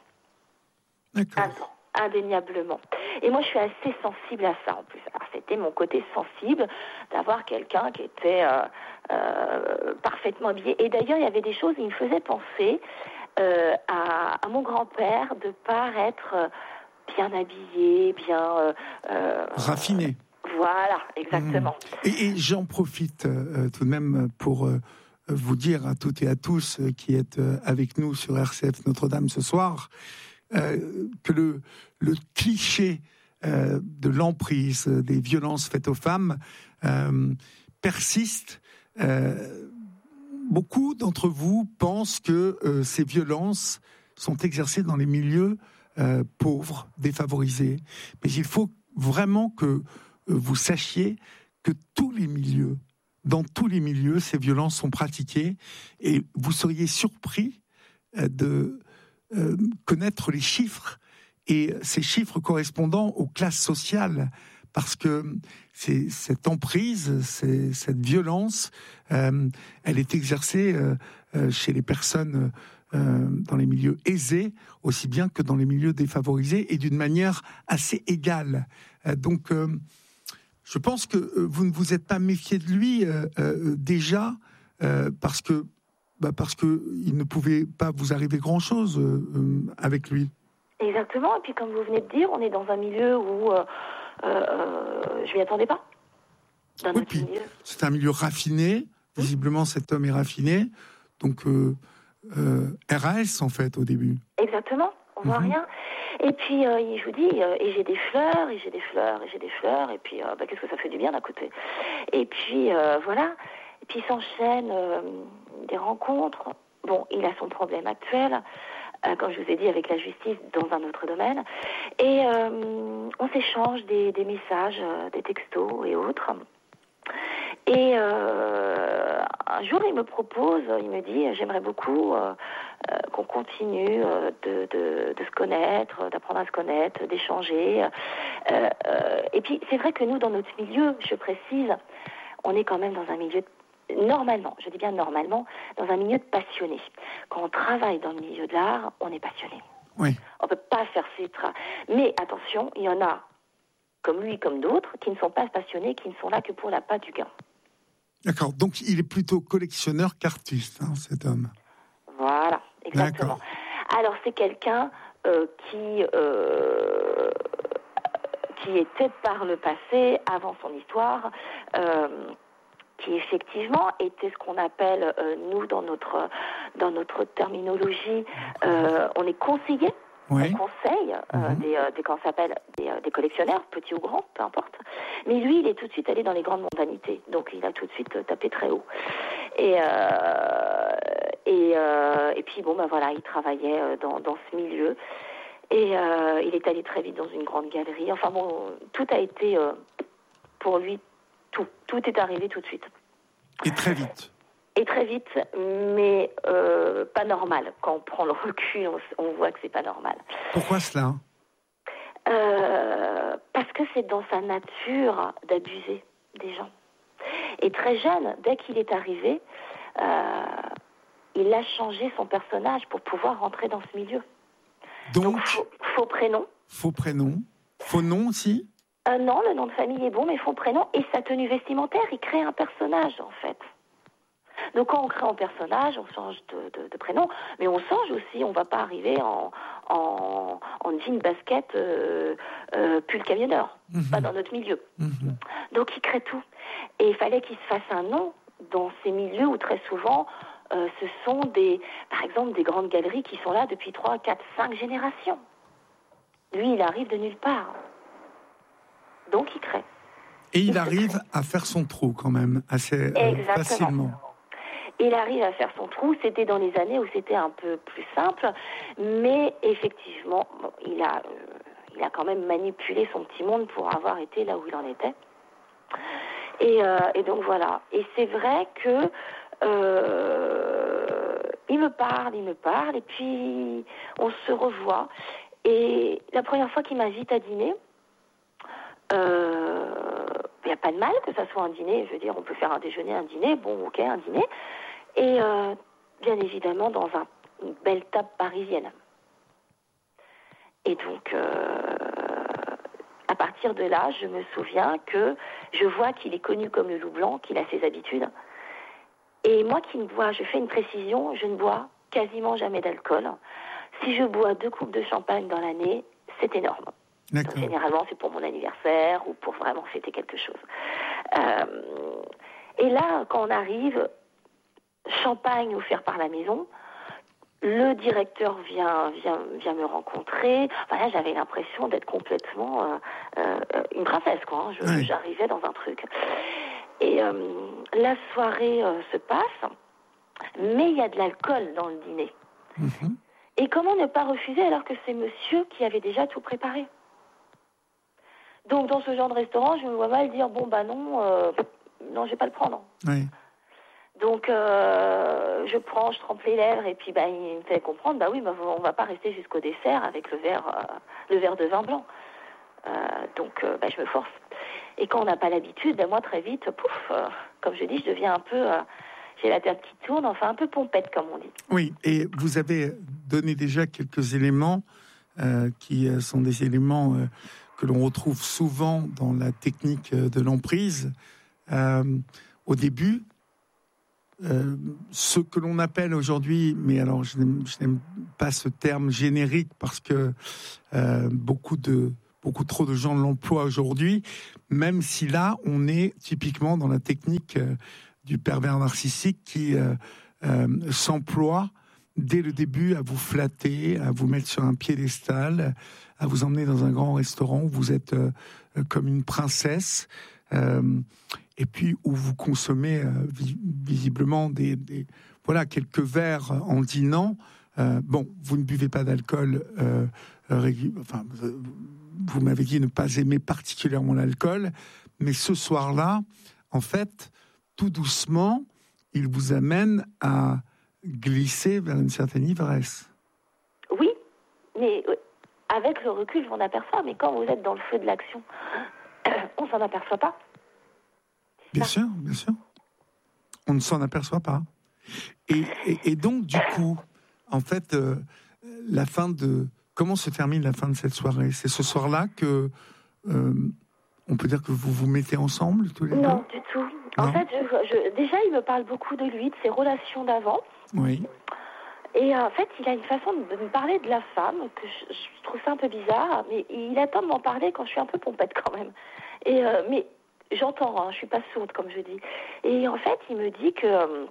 D'accord. Indéniablement. Et moi, je suis assez sensible à ça, en plus. Alors, c'était mon côté sensible d'avoir quelqu'un qui était euh, euh, parfaitement habillé. Et d'ailleurs, il y avait des choses, il me faisait penser euh, à, à mon grand-père de paraître bien habillé, bien... Euh, euh, raffiné. Voilà, exactement. Mmh. Et, et j'en profite euh, tout de même pour... Euh, vous dire à toutes et à tous euh, qui êtes euh, avec nous sur R C F Notre-Dame ce soir, Euh, que le, le cliché euh, de l'emprise, des violences faites aux femmes euh, persiste. Euh, beaucoup d'entre vous pensent que euh, ces violences sont exercées dans les milieux euh, pauvres, défavorisés. Mais il faut vraiment que euh, vous sachiez que tous les milieux, dans tous les milieux, ces violences sont pratiquées et vous seriez surpris euh, de Euh, connaître les chiffres et ces chiffres correspondant aux classes sociales, parce que c'est cette emprise, c'est cette violence, euh, elle est exercée euh, euh, chez les personnes euh, dans les milieux aisés aussi bien que dans les milieux défavorisés et d'une manière assez égale. Euh, donc, euh, je pense que vous ne vous êtes pas méfié de lui euh, euh, déjà euh, parce que bah parce qu'il ne pouvait pas vous arriver grand-chose euh, avec lui. Exactement, et puis comme vous venez de dire, on est dans un milieu où euh, euh, je m'y attendais pas. Dans Oui, notre puis milieu. c'est un milieu raffiné, visiblement cet homme est raffiné, donc euh, euh, R A S en fait au début. Exactement, on voit Mhm. rien. Et puis euh, je vous dis, euh, et j'ai des fleurs, et j'ai des fleurs, et j'ai des fleurs, et puis euh, bah, qu'est-ce que ça fait du bien d'un côté. Et puis euh, voilà, et puis s'enchaînent euh, des rencontres. Bon, il a son problème actuel, euh, comme je vous ai dit, avec la justice dans un autre domaine. Et euh, on s'échange des, des messages, euh, des textos et autres. Et euh, un jour, il me propose, il me dit, j'aimerais beaucoup euh, euh, qu'on continue euh, de, de, de se connaître, d'apprendre à se connaître, d'échanger. Euh, euh, et puis, c'est vrai que nous, dans notre milieu, je précise, on est quand même dans un milieu, normalement, je dis bien normalement, dans un milieu de passionnés. Quand on travaille dans le milieu de l'art, on est passionné. Oui. On ne peut pas faire ses tra... Mais attention, il y en a, comme lui, comme d'autres, qui ne sont pas passionnés, qui ne sont là que pour la pâte du gain. D'accord, donc il est plutôt collectionneur qu'artiste, hein, cet homme. Voilà, exactement. D'accord. Alors c'est quelqu'un euh, qui euh, qui était par le passé, avant son histoire, euh, qui effectivement était ce qu'on appelle euh, nous dans notre dans notre terminologie, euh, on est conseiller. Oui. On conseille euh, Mhm. des, euh, des, comment ça s'appelle, des, euh, des collectionneurs, petits ou grands, peu importe. Mais lui, il est tout de suite allé dans les grandes mondanités. Donc, il a tout de suite euh, tapé très haut. Et, euh, et, euh, et puis, bon, ben voilà, il travaillait euh, dans, dans ce milieu. Et euh, il est allé très vite dans une grande galerie. Enfin, bon, tout a été, euh, pour lui, tout. Tout est arrivé tout de suite. Et très vite. Et très vite, mais euh, pas normal. Quand on prend le recul, on, on voit que c'est pas normal. Pourquoi cela ? euh, Parce que c'est dans sa nature d'abuser des gens. Et très jeune, dès qu'il est arrivé, euh, il a changé son personnage pour pouvoir rentrer dans ce milieu. Donc, Donc faux, faux prénom. Faux prénom. Faux nom aussi ? Euh, non, le nom de famille est bon, mais faux prénom. Et sa tenue vestimentaire, il crée un personnage, en fait. Donc quand on crée un personnage, on change de, de, de prénom, mais on change aussi, on ne va pas arriver en, en, en jean basket euh, euh, pull camionneur, mm-hmm. pas dans notre milieu. Mm-hmm. Donc il crée tout. Et il fallait qu'il se fasse un nom dans ces milieux où très souvent euh, ce sont des, par exemple des grandes galeries qui sont là depuis trois, quatre, cinq générations. Lui, il arrive de nulle part. Donc il crée. Et il, il arrive à faire son trou quand même, assez euh, facilement. Il arrive à faire son trou. C'était dans les années où c'était un peu plus simple, mais effectivement, bon, il a, euh, il a quand même manipulé son petit monde pour avoir été là où il en était. Et, euh, et donc voilà. Et c'est vrai que euh, il me parle, il me parle, et puis on se revoit. Et la première fois qu'il m'invite à dîner, il euh, n'y a pas de mal que ça soit un dîner. Je veux dire, on peut faire un déjeuner, un dîner. Bon, ok, un dîner. Et euh, bien évidemment dans un, une belle table parisienne. Et donc, euh, à partir de là, je me souviens que je vois qu'il est connu comme le loup blanc, qu'il a ses habitudes. Et moi qui ne bois, je fais une précision, je ne bois quasiment jamais d'alcool. Si je bois deux coupes de champagne dans l'année, c'est énorme. Donc, généralement, c'est pour mon anniversaire ou pour vraiment fêter quelque chose. Euh, et là, quand on arrive, champagne offert par la maison, le directeur vient, vient, vient me rencontrer. Enfin, là, j'avais l'impression d'être complètement euh, euh, une princesse, quoi. Hein. Je, oui. J'arrivais dans un truc. Et euh, la soirée euh, se passe, mais il y a de l'alcool dans le dîner. Mm-hmm. Et comment ne pas refuser alors que c'est monsieur qui avait déjà tout préparé ? Donc, dans ce genre de restaurant, je me vois mal dire, bon, bah non, euh, non, je vais pas le prendre. Oui. Donc, euh, je prends, je trempe les lèvres, et puis bah, il me fait comprendre, bah oui, bah, on va pas rester jusqu'au dessert avec le verre, euh, le verre de vin blanc. Euh, donc, euh, bah, je me force. Et quand on n'a pas l'habitude, bah, moi, très vite, pouf, euh, comme je dis, je deviens un peu, euh, j'ai la tête qui tourne, enfin un peu pompette, comme on dit. Oui, et vous avez donné déjà quelques éléments euh, qui sont des éléments euh, que l'on retrouve souvent dans la technique de l'emprise. Euh, au début, euh, ce que l'on appelle aujourd'hui, mais alors je n'aime, je n'aime pas ce terme générique parce que euh, beaucoup de beaucoup trop de gens l'emploient aujourd'hui, même si là on est typiquement dans la technique euh, du pervers narcissique qui euh, euh, s'emploie dès le début à vous flatter, à vous mettre sur un piédestal, à vous emmener dans un grand restaurant où vous êtes euh, comme une princesse, euh, et puis où vous consommez euh, vi- visiblement des, des voilà quelques verres en dînant. Euh, bon, vous ne buvez pas d'alcool, euh, régu- enfin, vous m'avez dit ne pas aimer particulièrement l'alcool, mais ce soir-là, en fait, tout doucement, il vous amène à glisser vers une certaine ivresse. Oui, mais euh, avec le recul, je m'en aperçois, mais quand vous êtes dans le feu de l'action, on s'en aperçoit pas. Bien sûr, bien sûr. On ne s'en aperçoit pas. Et, et, et donc, du coup, en fait, euh, la fin de... Comment se termine la fin de cette soirée ? C'est ce soir-là que... Euh, on peut dire que vous vous mettez ensemble, tous les deux ? Non, du tout. Non. En fait, je, je, déjà, il me parle beaucoup de lui, de ses relations d'avant. Oui. Et euh, en fait, il a une façon de me parler de la femme, que je, je trouve ça un peu bizarre, mais il attend de m'en parler quand je suis un peu pompette quand même. Et, euh, mais j'entends, hein, je suis pas sourde, comme je dis. Et en fait, il me dit que...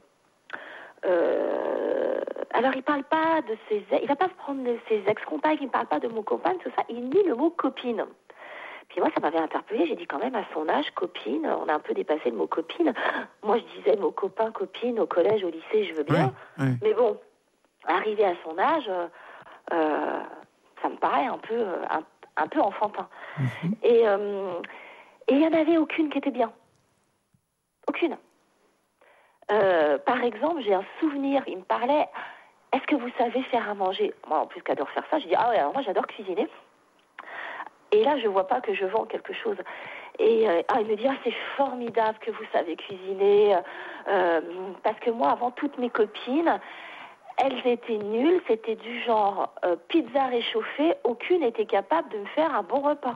Euh, alors, il parle pas de ses... Il va pas se prendre de ses ex-compagnes, il ne parle pas de mon copain, tout ça. Il dit le mot copine. Puis moi, ça m'avait interpellée. J'ai dit quand même, à son âge, copine, on a un peu dépassé le mot copine. Moi, je disais le mot copain, copine, au collège, au lycée, je veux bien. Ouais, ouais. Mais bon, arrivé à son âge, euh, ça me paraît un peu, un, un peu enfantin. Mm-hmm. Et euh, et il n'y en avait aucune qui était bien. Aucune. Euh, par exemple, j'ai un souvenir, il me parlait, est-ce que vous savez faire à manger ? Moi, en plus qu'adore faire ça, je dis, ah ouais, alors moi, j'adore cuisiner. Et là, je vois pas que je vends quelque chose. Et euh, ah, il me dit, ah, c'est formidable que vous savez cuisiner. Euh, parce que moi, avant, toutes mes copines, elles étaient nulles. C'était du genre euh, pizza réchauffée. Aucune n'était capable de me faire un bon repas.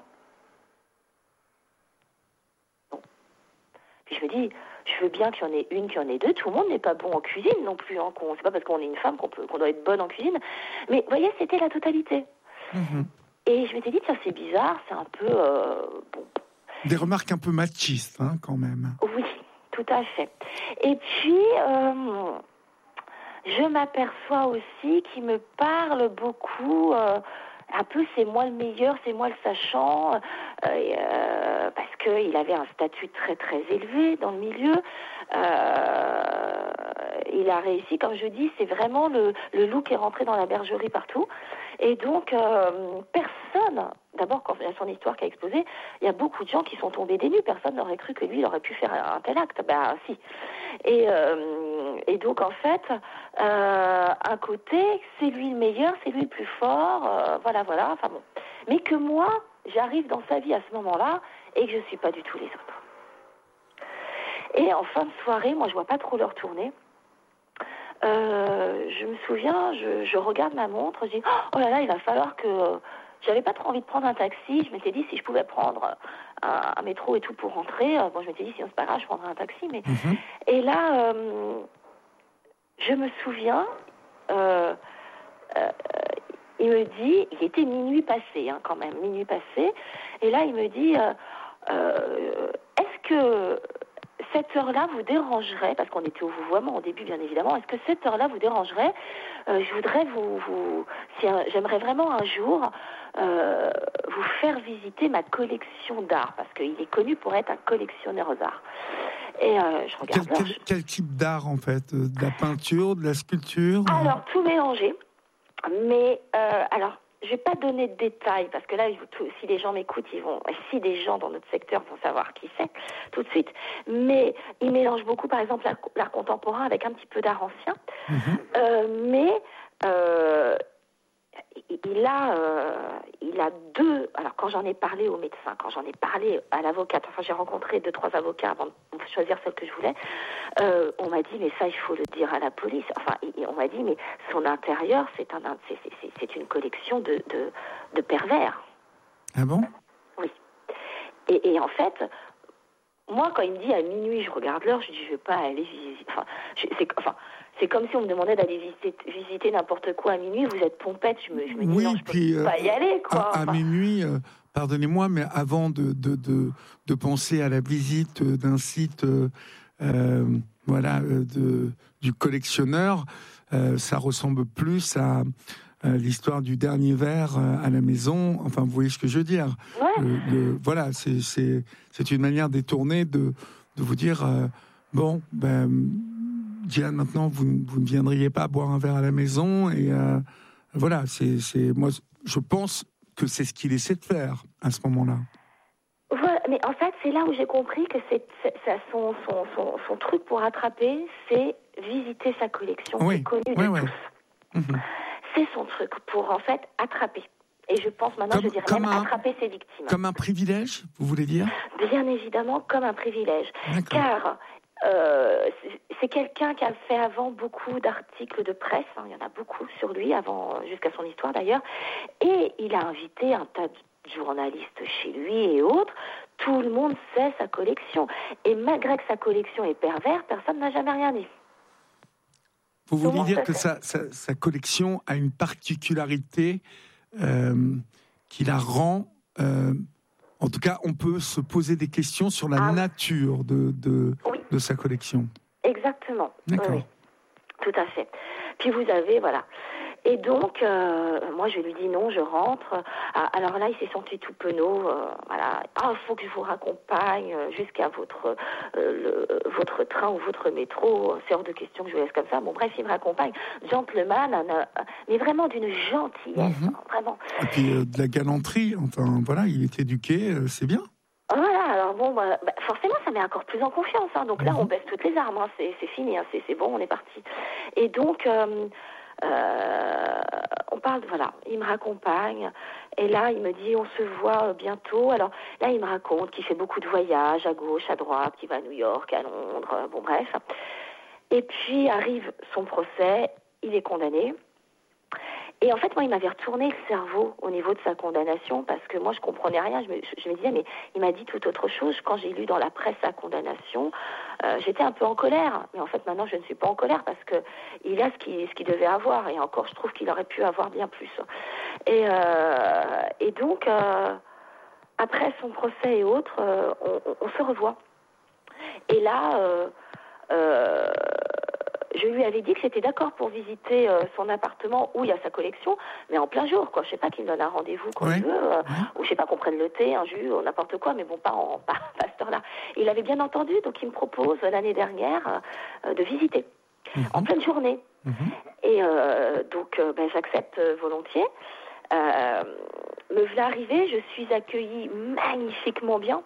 Bon. Puis je me dis, je veux bien qu'il y en ait une, qu'il y en ait deux. Tout le monde n'est pas bon en cuisine non plus. Hein, qu'on, c'est pas parce qu'on est une femme qu'on, peut, qu'on doit être bonne en cuisine. Mais vous voyez, c'était la totalité. Mm-hmm. Et je m'étais dit, tiens, c'est bizarre, c'est un peu... Euh, bon. Des remarques un peu machistes, hein, quand même. Oui, tout à fait. Et puis, euh, je m'aperçois aussi qu'il me parle beaucoup... Euh, un peu, c'est moi le meilleur, c'est moi le sachant, euh, euh, parce qu'il avait un statut très très élevé dans le milieu. Euh, il a réussi, comme je dis, c'est vraiment le, le loup qui est rentré dans la bergerie partout. Et donc, euh, personne, d'abord quand il y a son histoire qui a explosé, il y a beaucoup de gens qui sont tombés des nues. Personne n'aurait cru que lui, il aurait pu faire un, un tel acte. Ben si. Et, euh, et donc, en fait, euh, un côté, c'est lui le meilleur, c'est lui le plus fort, euh, voilà, voilà, enfin bon. Mais que moi, j'arrive dans sa vie à ce moment-là et que je ne suis pas du tout les autres. Et en fin de soirée, moi, je vois pas trop l'heure tourner. Euh, je me souviens, je, je regarde ma montre, je dis oh là là, il va falloir que... Euh, j'avais pas trop envie de prendre un taxi, je m'étais dit si je pouvais prendre un, un métro et tout pour rentrer, euh, bon je m'étais dit sinon c'est pas grave, je prendrais un taxi, mais... Mm-hmm. Et là, euh, je me souviens, euh, euh, il me dit, il était minuit passé, hein, quand même, minuit passé, et là il me dit, euh, euh, est-ce que... cette heure-là vous dérangerait, parce qu'on était au vouvoiement au début bien évidemment, est-ce que cette heure-là vous dérangerait ? euh, Je voudrais vous... vous si un, j'aimerais vraiment un jour euh, vous faire visiter ma collection d'art, parce qu'il est connu pour être un collectionneur d'art. Et euh, je regarde... Quel, quel, quel type d'art en fait ? De la peinture, de la sculpture ? Alors, tout mélangé, mais euh, alors... je ne vais pas donner de détails, parce que là, si les gens m'écoutent, ils vont, si des gens dans notre secteur vont savoir qui c'est, tout de suite. Mais il mélange beaucoup, par exemple, l'art, l'art contemporain avec un petit peu d'art ancien. Mm-hmm. Euh, mais euh, il a, euh, il a deux... Alors, quand j'en ai parlé au médecin, quand j'en ai parlé à l'avocate, enfin, j'ai rencontré deux, trois avocats avant de choisir celle que je voulais, euh, on m'a dit, mais ça, il faut le dire à la police. Enfin, on m'a dit, mais son intérieur, c'est, un, c'est, c'est, c'est une collection de, de, de pervers. Ah bon ? Oui. Et, et en fait, moi, quand il me dit à minuit, je regarde l'heure, je dis, je ne vais pas aller visiter. Enfin, je, c'est, enfin, c'est comme si on me demandait d'aller visiter, visiter n'importe quoi à minuit. Vous êtes pompette, je me, je me dis, oui, non, je puis, peux pas y aller, quoi. À, à enfin, minuit, euh, pardonnez-moi, mais avant de, de, de, de penser à la visite d'un site, euh, euh, voilà, euh, de, du collectionneur, euh, ça ressemble plus à euh, l'histoire du dernier verre euh, à la maison. Enfin, vous voyez ce que je veux dire. ouais. Le, le, voilà, c'est, c'est, c'est une manière détournée de, de vous dire, euh, bon, ben, Diane, maintenant, vous, vous ne viendriez pas boire un verre à la maison. Et euh, voilà, c'est, c'est, moi, je pense que c'est ce qu'il essaie de faire à ce moment-là. Voilà, mais en fait, c'est là où j'ai compris que c'est, c'est, c'est son, son, son, son truc pour attraper, c'est visiter sa collection, Oui, c'est connu ouais, de ouais. tous. Mmh. C'est son truc pour, en fait, attraper. Et je pense maintenant, Comme- je dirais comme même un- attraper ses victimes. Comme un privilège, vous voulez dire? Bien évidemment, comme un privilège. D'accord. Car euh, c'est, c'est quelqu'un qui a fait avant beaucoup d'articles de presse, hein, il y en a beaucoup sur lui, avant, jusqu'à son histoire d'ailleurs, et il a invité un tas de journalistes chez lui et autres. Tout le monde sait sa collection. Et malgré que sa collection est perverse, personne n'a jamais rien dit. Vous voulez Comment dire ça que fait sa, sa, sa collection a une particularité euh, qui la rend... euh, en tout cas, on peut se poser des questions sur la Ah. nature de, de, Oui. de sa collection. Exactement. D'accord. Oui, oui. Tout à fait. Puis vous avez, voilà. Et donc, euh, moi, je lui dis non, je rentre. Ah, alors là, il s'est senti tout penaud. Euh, voilà. Ah, il faut que je vous raccompagne jusqu'à votre, euh, le, votre train ou votre métro. C'est hors de question que je vous laisse comme ça. Bon, bref, il me raccompagne. Gentleman, un, un, mais vraiment d'une gentillesse. Mhm. Hein, vraiment. Et puis euh, de la galanterie, enfin voilà, il est éduqué, euh, c'est bien. Voilà, alors bon, bah, bah, forcément, ça met encore plus en confiance. Hein. Donc là, Mhm. on baisse toutes les armes. Hein. C'est, c'est fini, hein. c'est, c'est bon, on est parti. Et donc, euh, euh, on parle, voilà, il me raccompagne. Et là, il me dit, on se voit bientôt. Alors là, il me raconte qu'il fait beaucoup de voyages à gauche, à droite, qu'il va à New York, à Londres, bon bref. Et puis arrive son procès, il est condamné. Et en fait, moi, il m'avait retourné le cerveau au niveau de sa condamnation parce que moi, je comprenais rien. Je me, je me disais, mais il m'a dit tout autre chose. Quand j'ai lu dans la presse sa condamnation, euh, j'étais un peu en colère. Mais en fait, maintenant, je ne suis pas en colère parce que il a ce qu'il, ce qu'il devait avoir. Et encore, je trouve qu'il aurait pu avoir bien plus. Et, euh, et donc, euh, après son procès et autres, euh, on, on, on se revoit. Et là... Euh, euh, je lui avais dit que j'étais d'accord pour visiter euh, son appartement où il y a sa collection, mais en plein jour, quoi. Je sais pas qu'il me donne un rendez-vous quand Ouais. il veut, euh, Ouais. ou je sais pas qu'on prenne le thé, un jus, ou n'importe quoi, mais bon, pas en pas, pas à cette heure-là. Il avait bien entendu, donc il me propose euh, l'année dernière euh, de visiter Mhm. en pleine journée. Mhm. Et euh, donc, euh, ben, j'accepte euh, volontiers. Euh, me voilà arrivée, je suis accueillie magnifiquement bien.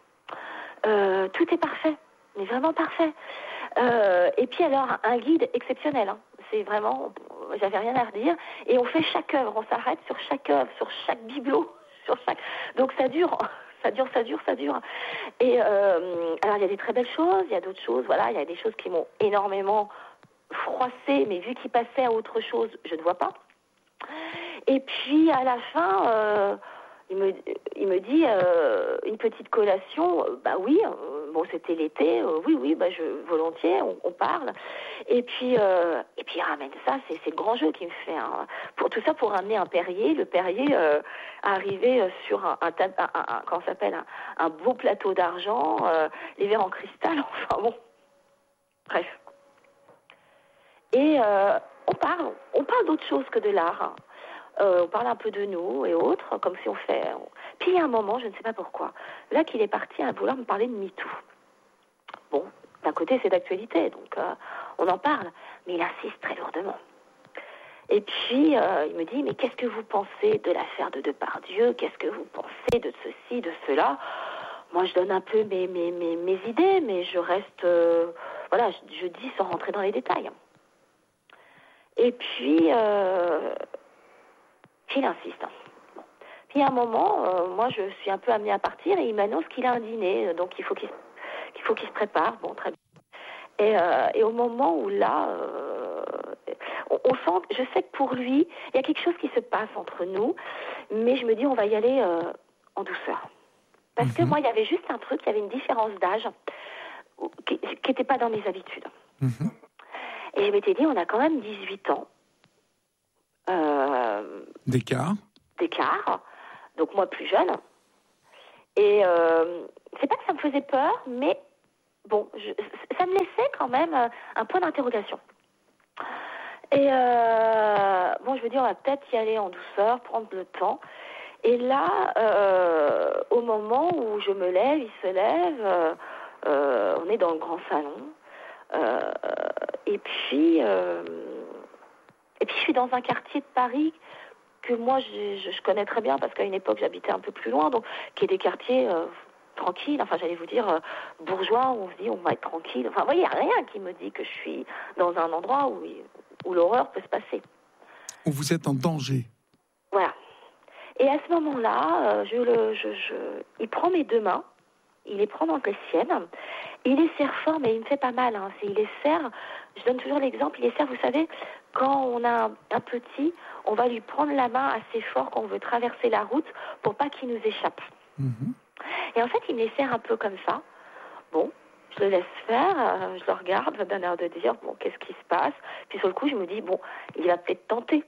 Euh, tout est parfait, mais vraiment parfait. Euh, et puis alors, un guide exceptionnel. Hein. C'est vraiment, j'avais rien à redire. Et on fait chaque œuvre, on s'arrête sur chaque œuvre, sur chaque bibelot, sur chaque. Donc ça dure, ça dure, ça dure, ça dure. Et euh, alors il y a des très belles choses, il y a d'autres choses. Voilà, il y a des choses qui m'ont énormément froissée, mais vu qu'il passait à autre chose, je ne vois pas. Et puis à la fin. Euh, Il me, il me dit euh, une petite collation, euh, bah oui, euh, bon c'était l'été, euh, oui oui, bah je volontiers, on, on parle. Et puis euh, et puis il ramène ça, c'est, c'est le grand jeu qu'il me fait. Hein. Pour tout ça pour ramener un Perrier, le Perrier euh, arrivé sur un, un, un, un, un comment ça s'appelle, un, un beau plateau d'argent, euh, les verres en cristal, enfin bon, bref. Et euh, on parle, on parle d'autre chose que de l'art. Hein. Euh, on parle un peu de nous et autres, comme si on fait... Puis il y a un moment, je ne sais pas pourquoi, là qu'il est parti à vouloir me parler de MeToo. Bon, d'un côté c'est d'actualité, donc euh, on en parle, mais il insiste très lourdement. Et puis euh, il me dit, mais qu'est-ce que vous pensez de l'affaire de Depardieu? Qu'est-ce que vous pensez de ceci, de cela? Moi je donne un peu mes, mes, mes, mes idées, mais je reste... Euh, voilà, je, je dis sans rentrer dans les détails. Et puis... Euh, il insiste. Bon. Puis à un moment, euh, moi je suis un peu amenée à partir et il m'annonce qu'il a un dîner, donc il faut qu'il, qu'il, faut qu'il se prépare. Bon, très bien. Et, euh, et au moment où là, euh, on, on sent, je sais que pour lui, il y a quelque chose qui se passe entre nous, mais je me dis on va y aller euh, en douceur. Parce mmh. que moi, il y avait juste un truc, il y avait une différence d'âge qui n'était pas dans mes habitudes. Mmh. Et je m'étais dit, on a quand même dix-huit ans. Euh, d'écart. D'écart. Donc moi, plus jeune. Et euh, c'est pas que ça me faisait peur, mais bon, je, ça me laissait quand même un point d'interrogation. Et euh, bon, je me dis, on va peut-être y aller en douceur, prendre le temps. Et là, euh, au moment où je me lève, il se lève, euh, euh, on est dans le grand salon. Euh, et puis, euh, et puis, je suis dans un quartier de Paris que moi, je, je, je connais très bien parce qu'à une époque, j'habitais un peu plus loin, donc qui est des quartiers euh, tranquilles. Enfin, j'allais vous dire euh, bourgeois où on se dit, on va être tranquille. Enfin, vous voyez, il n'y a rien qui me dit que je suis dans un endroit où, où l'horreur peut se passer. Où vous êtes en danger. Voilà. Et à ce moment-là, euh, je le, je, je, il prend mes deux mains, il les prend dans les siennes, il les serre fort, mais il me fait pas mal. Hein. C'est, il les serre, je donne toujours l'exemple, il les serre, vous savez, quand on a un, un petit, on va lui prendre la main assez fort quand on veut traverser la route pour pas qu'il nous échappe. Mmh. Et en fait, il me les serre un peu comme ça. Bon, je le laisse faire, euh, je le regarde d'un air de dire, bon, qu'est-ce qui se passe? Puis sur le coup, je me dis, bon, il va peut-être tenter.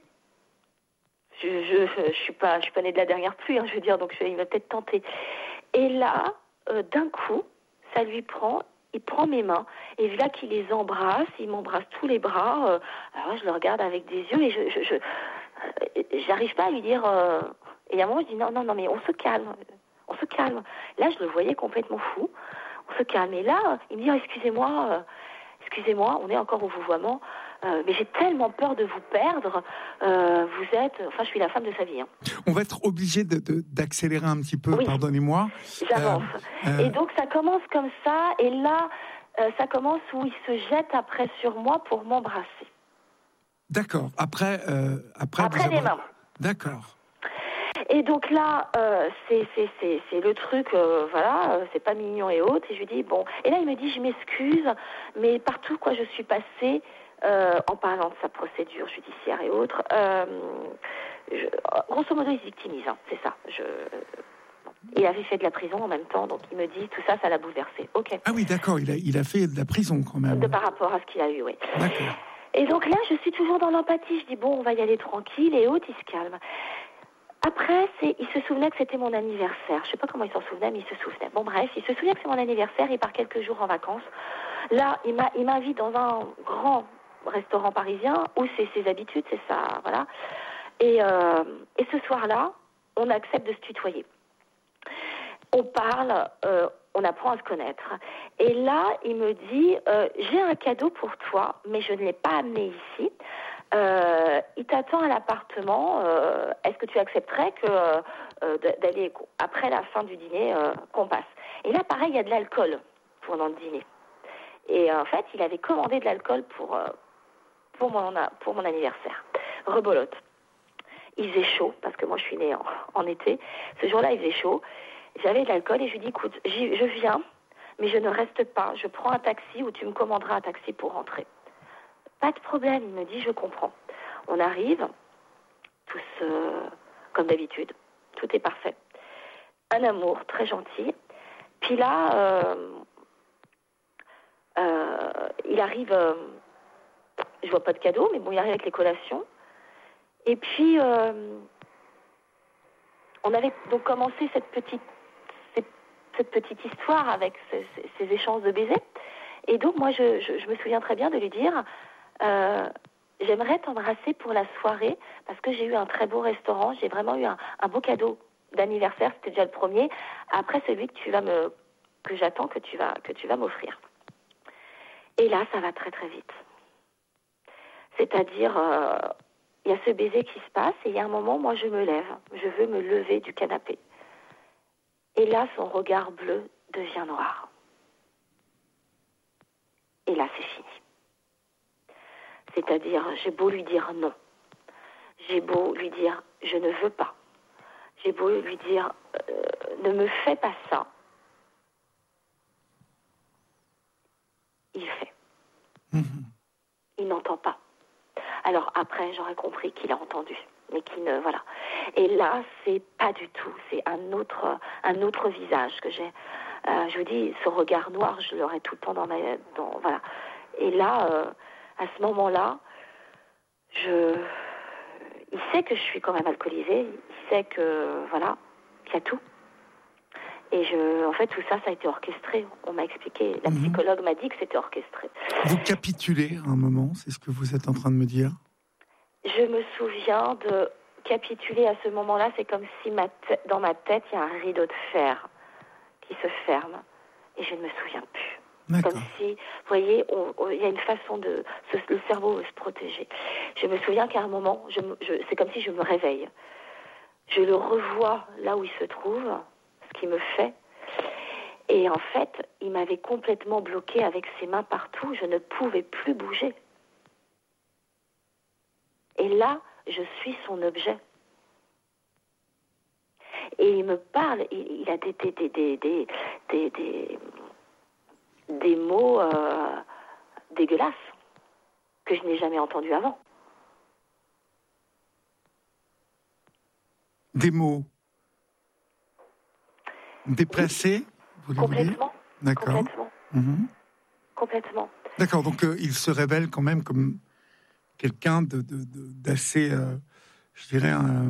Je, je, je suis pas, je suis pas née de la dernière pluie, hein, je veux dire, donc je, il va peut-être tenter. Et là, euh, d'un coup, ça lui prend, il prend mes mains, et là qu'il les embrasse, il m'embrasse tous les bras. Euh, alors je le regarde avec des yeux, et je, je, je euh, j'arrive pas à lui dire. Euh, et à un moment, je dis non, non, non, mais on se calme, on se calme. Là, je le voyais complètement fou. On se calme. Et là, il me dit oh, excusez-moi, euh, excusez-moi, on est encore au vouvoiement. Euh, mais j'ai tellement peur de vous perdre. Euh, vous êtes... Enfin, je suis la femme de sa vie. Hein. On va être obligé de, de, d'accélérer un petit peu, oui. Pardonnez-moi. J'avance. Euh, euh... Et donc, ça commence comme ça. Et là, euh, ça commence où il se jette après sur moi pour m'embrasser. D'accord. Après, euh, après, après les avoir... mains. D'accord. Et donc là, euh, c'est, c'est, c'est, c'est le truc, euh, voilà, euh, c'est pas mignon et autres. Et je lui dis, bon... Et là, il me dit, je m'excuse, mais partout, quoi, je suis passée... Euh, en parlant de sa procédure judiciaire et autres, euh, je, grosso modo, il se victimise, hein, c'est ça. Je, bon. Il avait fait de la prison en même temps, donc il me dit tout ça, ça l'a bouleversé. Ok. Ah oui, d'accord, il a, il a fait de la prison quand même. De par rapport à ce qu'il a eu, oui. D'accord. Et donc là, je suis toujours dans l'empathie. Je dis bon, on va y aller tranquille et autres, il se calme. Après, c'est, il se souvenait que c'était mon anniversaire. Je sais pas comment il s'en souvenait, mais il se souvenait. Bon, bref, il se souvient que c'est mon anniversaire. Il part quelques jours en vacances. Là, il, m'a, il m'invite dans un grand restaurant parisien où c'est ses habitudes, c'est ça, voilà. Et, euh, et ce soir-là, on accepte de se tutoyer. On parle, euh, on apprend à se connaître. Et là, il me dit, euh, j'ai un cadeau pour toi, mais je ne l'ai pas amené ici. Euh, il t'attend à l'appartement. Euh, est-ce que tu accepterais que euh, d'aller après la fin du dîner euh, qu'on passe? Et là, pareil, il y a de l'alcool pendant le dîner. Et euh, en fait, il avait commandé de l'alcool pour euh, pour mon pour mon anniversaire. Rebolote. Il faisait chaud parce que moi, je suis née en, en été. Ce jour-là, il faisait chaud. J'avais de l'alcool et je lui dis, écoute, je viens, mais je ne reste pas. Je prends un taxi ou tu me commanderas un taxi pour rentrer. Pas de problème, il me dit, je comprends. On arrive, tous euh, comme d'habitude, tout est parfait. Un amour très gentil. Puis là, euh, euh, il arrive, euh, je vois pas de cadeau, mais bon, il arrive avec les collations. Et puis, euh, on avait donc commencé cette petite, cette, cette petite histoire avec ces, ces, ces échanges de baisers. Et donc, moi, je, je, je me souviens très bien de lui dire... Euh, j'aimerais t'embrasser pour la soirée parce que j'ai eu un très beau restaurant, j'ai vraiment eu un, un beau cadeau d'anniversaire, c'était déjà le premier, après celui que tu vas me que j'attends que tu vas que tu vas m'offrir. Et là, ça va très très vite. C'est-à-dire euh, il y a ce baiser qui se passe et il y a un moment, moi je me lève, je veux me lever du canapé. Et là, son regard bleu devient noir. Et là, c'est fini. C'est-à-dire, j'ai beau lui dire non. J'ai beau lui dire, je ne veux pas. J'ai beau lui dire, euh, ne me fais pas ça. Il fait. Mm-hmm. Il n'entend pas. Alors après, j'aurais compris qu'il a entendu. mais qui ne, voilà. Et là, c'est pas du tout, c'est un autre, un autre visage que j'ai. Euh, je vous dis, ce regard noir, je l'aurai tout le temps dans ma, dans, voilà. Et là, euh, à ce moment-là, je, il sait que je suis quand même alcoolisée, il sait que, voilà, qu'il y a tout. Et je, en fait, tout ça, ça a été orchestré. On m'a expliqué, la Mmh. psychologue m'a dit que c'était orchestré. Vous capitulez à un moment, c'est ce que vous êtes en train de me dire? Je me souviens de capituler à ce moment-là, c'est comme si ma t- dans ma tête, il y a un rideau de fer qui se ferme et je ne me souviens plus. D'accord. Comme si, vous voyez, on- on- il y a une façon de... ce- le cerveau veut se protéger. Je me souviens qu'à un moment, je, me- je- c'est comme si je me réveille. Je le revois là où il se trouve, ce qu'il me fait. Et en fait, il m'avait complètement bloqué avec ses mains partout. Je ne pouvais plus bouger. Et là, je suis son objet. Et il me parle, il, il a des, des, des, des, des, des, des, des mots euh, dégueulasses que je n'ai jamais entendus avant. Des mots déplacés, vous voulez dire? Complètement. D'accord. Complètement. Mhm. Complètement. D'accord, donc euh, il se révèle quand même comme quelqu'un de, de, de- d'assez, euh, je dirais, un,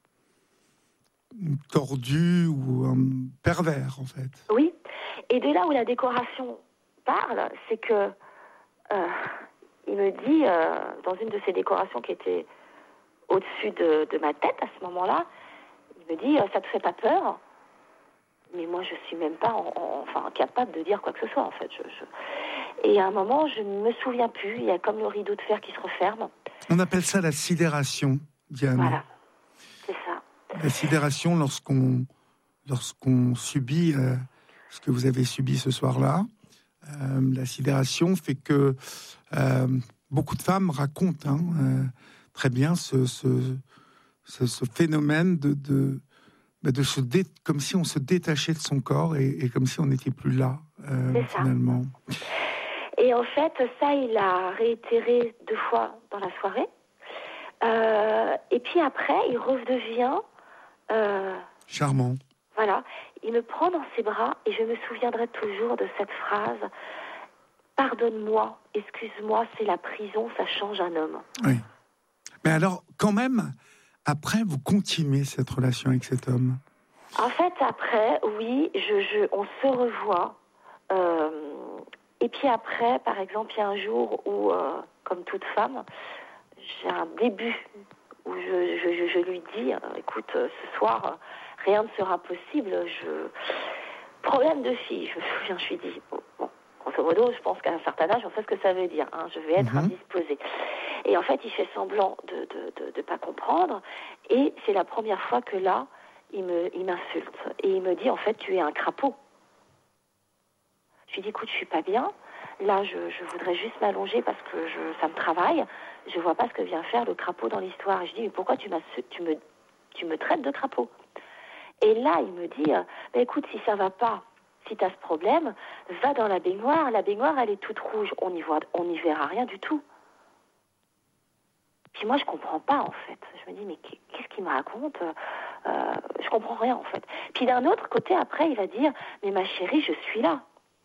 tordu ou un pervers, en fait. Oui. Et de là où la décoration parle, c'est que euh, il me dit, euh, dans une de ces décorations qui était au-dessus de, de ma tête à ce moment-là, il me dit, euh, ça te fait pas peur? Mais moi, je suis même pas en, en- enfin, capable de dire quoi que ce soit, en fait. Je, je... Et à un moment, je ne me souviens plus. Il y a comme le rideau de fer qui se referme. On appelle ça la sidération, Diane. Voilà, c'est ça. La sidération, lorsqu'on, lorsqu'on subit euh, ce que vous avez subi ce soir-là, euh, la sidération fait que euh, beaucoup de femmes racontent hein, euh, très bien ce, ce, ce, ce phénomène de, de, de se dé, comme si on se détachait de son corps et, et comme si on n'était plus là, euh, C'est ça. finalement. Et en fait, ça, il a réitéré deux fois dans la soirée. Euh, et puis après, il redevient... Euh, Charmant. voilà, il me prend dans ses bras et je me souviendrai toujours de cette phrase « Pardonne-moi, excuse-moi, c'est la prison, ça change un homme. » Oui. Mais alors, quand même, après, vous continuez cette relation avec cet homme. En fait, après, oui, je, je, on se revoit. Euh, et puis après, par exemple, il y a un jour où, euh, comme toute femme, j'ai un début où je, je, je, je lui dis, euh, écoute, euh, ce soir, euh, rien ne sera possible. Je... Problème de fille, je me souviens, je lui dis, bon, bon, grosso modo, je pense qu'à un certain âge, on sait ce que ça veut dire. Hein, je vais être Mhm. indisposée. Et en fait, il fait semblant de ne de, de, de pas comprendre. Et c'est la première fois que là, il me, il m'insulte. Et il me dit, en fait, tu es un crapaud. Je lui dis, écoute, je suis pas bien. Là, je, je voudrais juste m'allonger parce que je, ça me travaille. Je vois pas ce que vient faire le crapaud dans l'histoire. Et je dis, mais pourquoi tu, m'as, tu, me, tu me traites de crapaud? Et là, il me dit, euh, bah, écoute, si ça va pas, si tu as ce problème, va dans la baignoire. La baignoire, elle est toute rouge. On n'y voit, on n'y verra rien du tout. Puis moi, je comprends pas, en fait. Je me dis, mais qu'est-ce qu'il me raconte? euh, Je comprends rien, en fait. Puis d'un autre côté, après, il va dire, mais ma chérie, je suis là.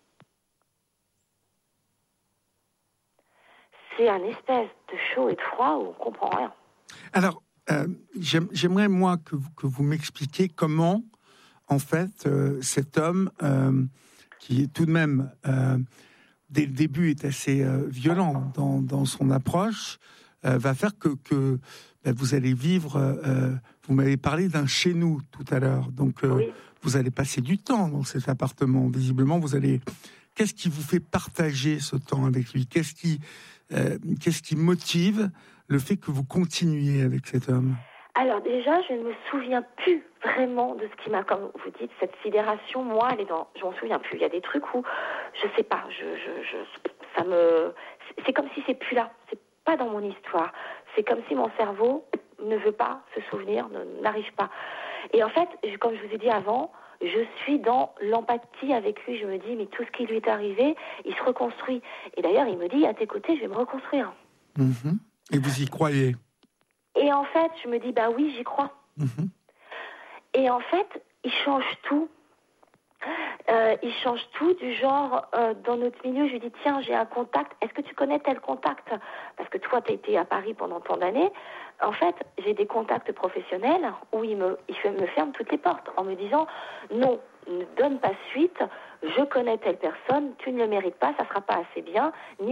C'est un espèce de chaud et de froid où on comprend rien. Alors, euh, j'aime, j'aimerais, moi, que vous, que vous m'expliquiez comment, en fait, euh, cet homme, euh, qui est tout de même, euh, dès le début, est assez euh, violent dans, dans son approche, euh, va faire que, que ben, vous allez vivre... Euh, vous m'avez parlé d'un chez-nous tout à l'heure, donc euh, Oui. vous allez passer du temps dans cet appartement. Visiblement, vous allez... Qu'est-ce qui vous fait partager ce temps avec lui? Qu'est-ce qui, euh, qu'est-ce qui motive le fait que vous continuiez avec cet homme? Alors déjà, je ne me souviens plus vraiment de ce qui m'a, comme vous dites, cette sidération. Moi, elle est dans, je m'en souviens plus. Il y a des trucs où, je sais pas, je, je, je, ça me, c'est comme si c'est plus là. C'est pas dans mon histoire. C'est comme si mon cerveau ne veut pas se souvenir, ne, n'arrive pas. Et en fait, comme je vous ai dit avant, je suis dans l'empathie avec lui. Je me dis, mais tout ce qui lui est arrivé, il se reconstruit. Et d'ailleurs, il me dit, à tes côtés, je vais me reconstruire. Mmh. Et vous y croyez? Et en fait, je me dis, bah oui, j'y crois. Mmh. Et en fait, il change tout. Euh, il change tout du genre, euh, dans notre milieu, je lui dis, tiens, j'ai un contact, est-ce que tu connais tel contact? Parce que toi, tu as été à Paris pendant tant d'années. En fait, j'ai des contacts professionnels où il me, il me ferme toutes les portes en me disant, non, ne donne pas suite, je connais telle personne, tu ne le mérites pas, ça ne sera pas assez bien, ni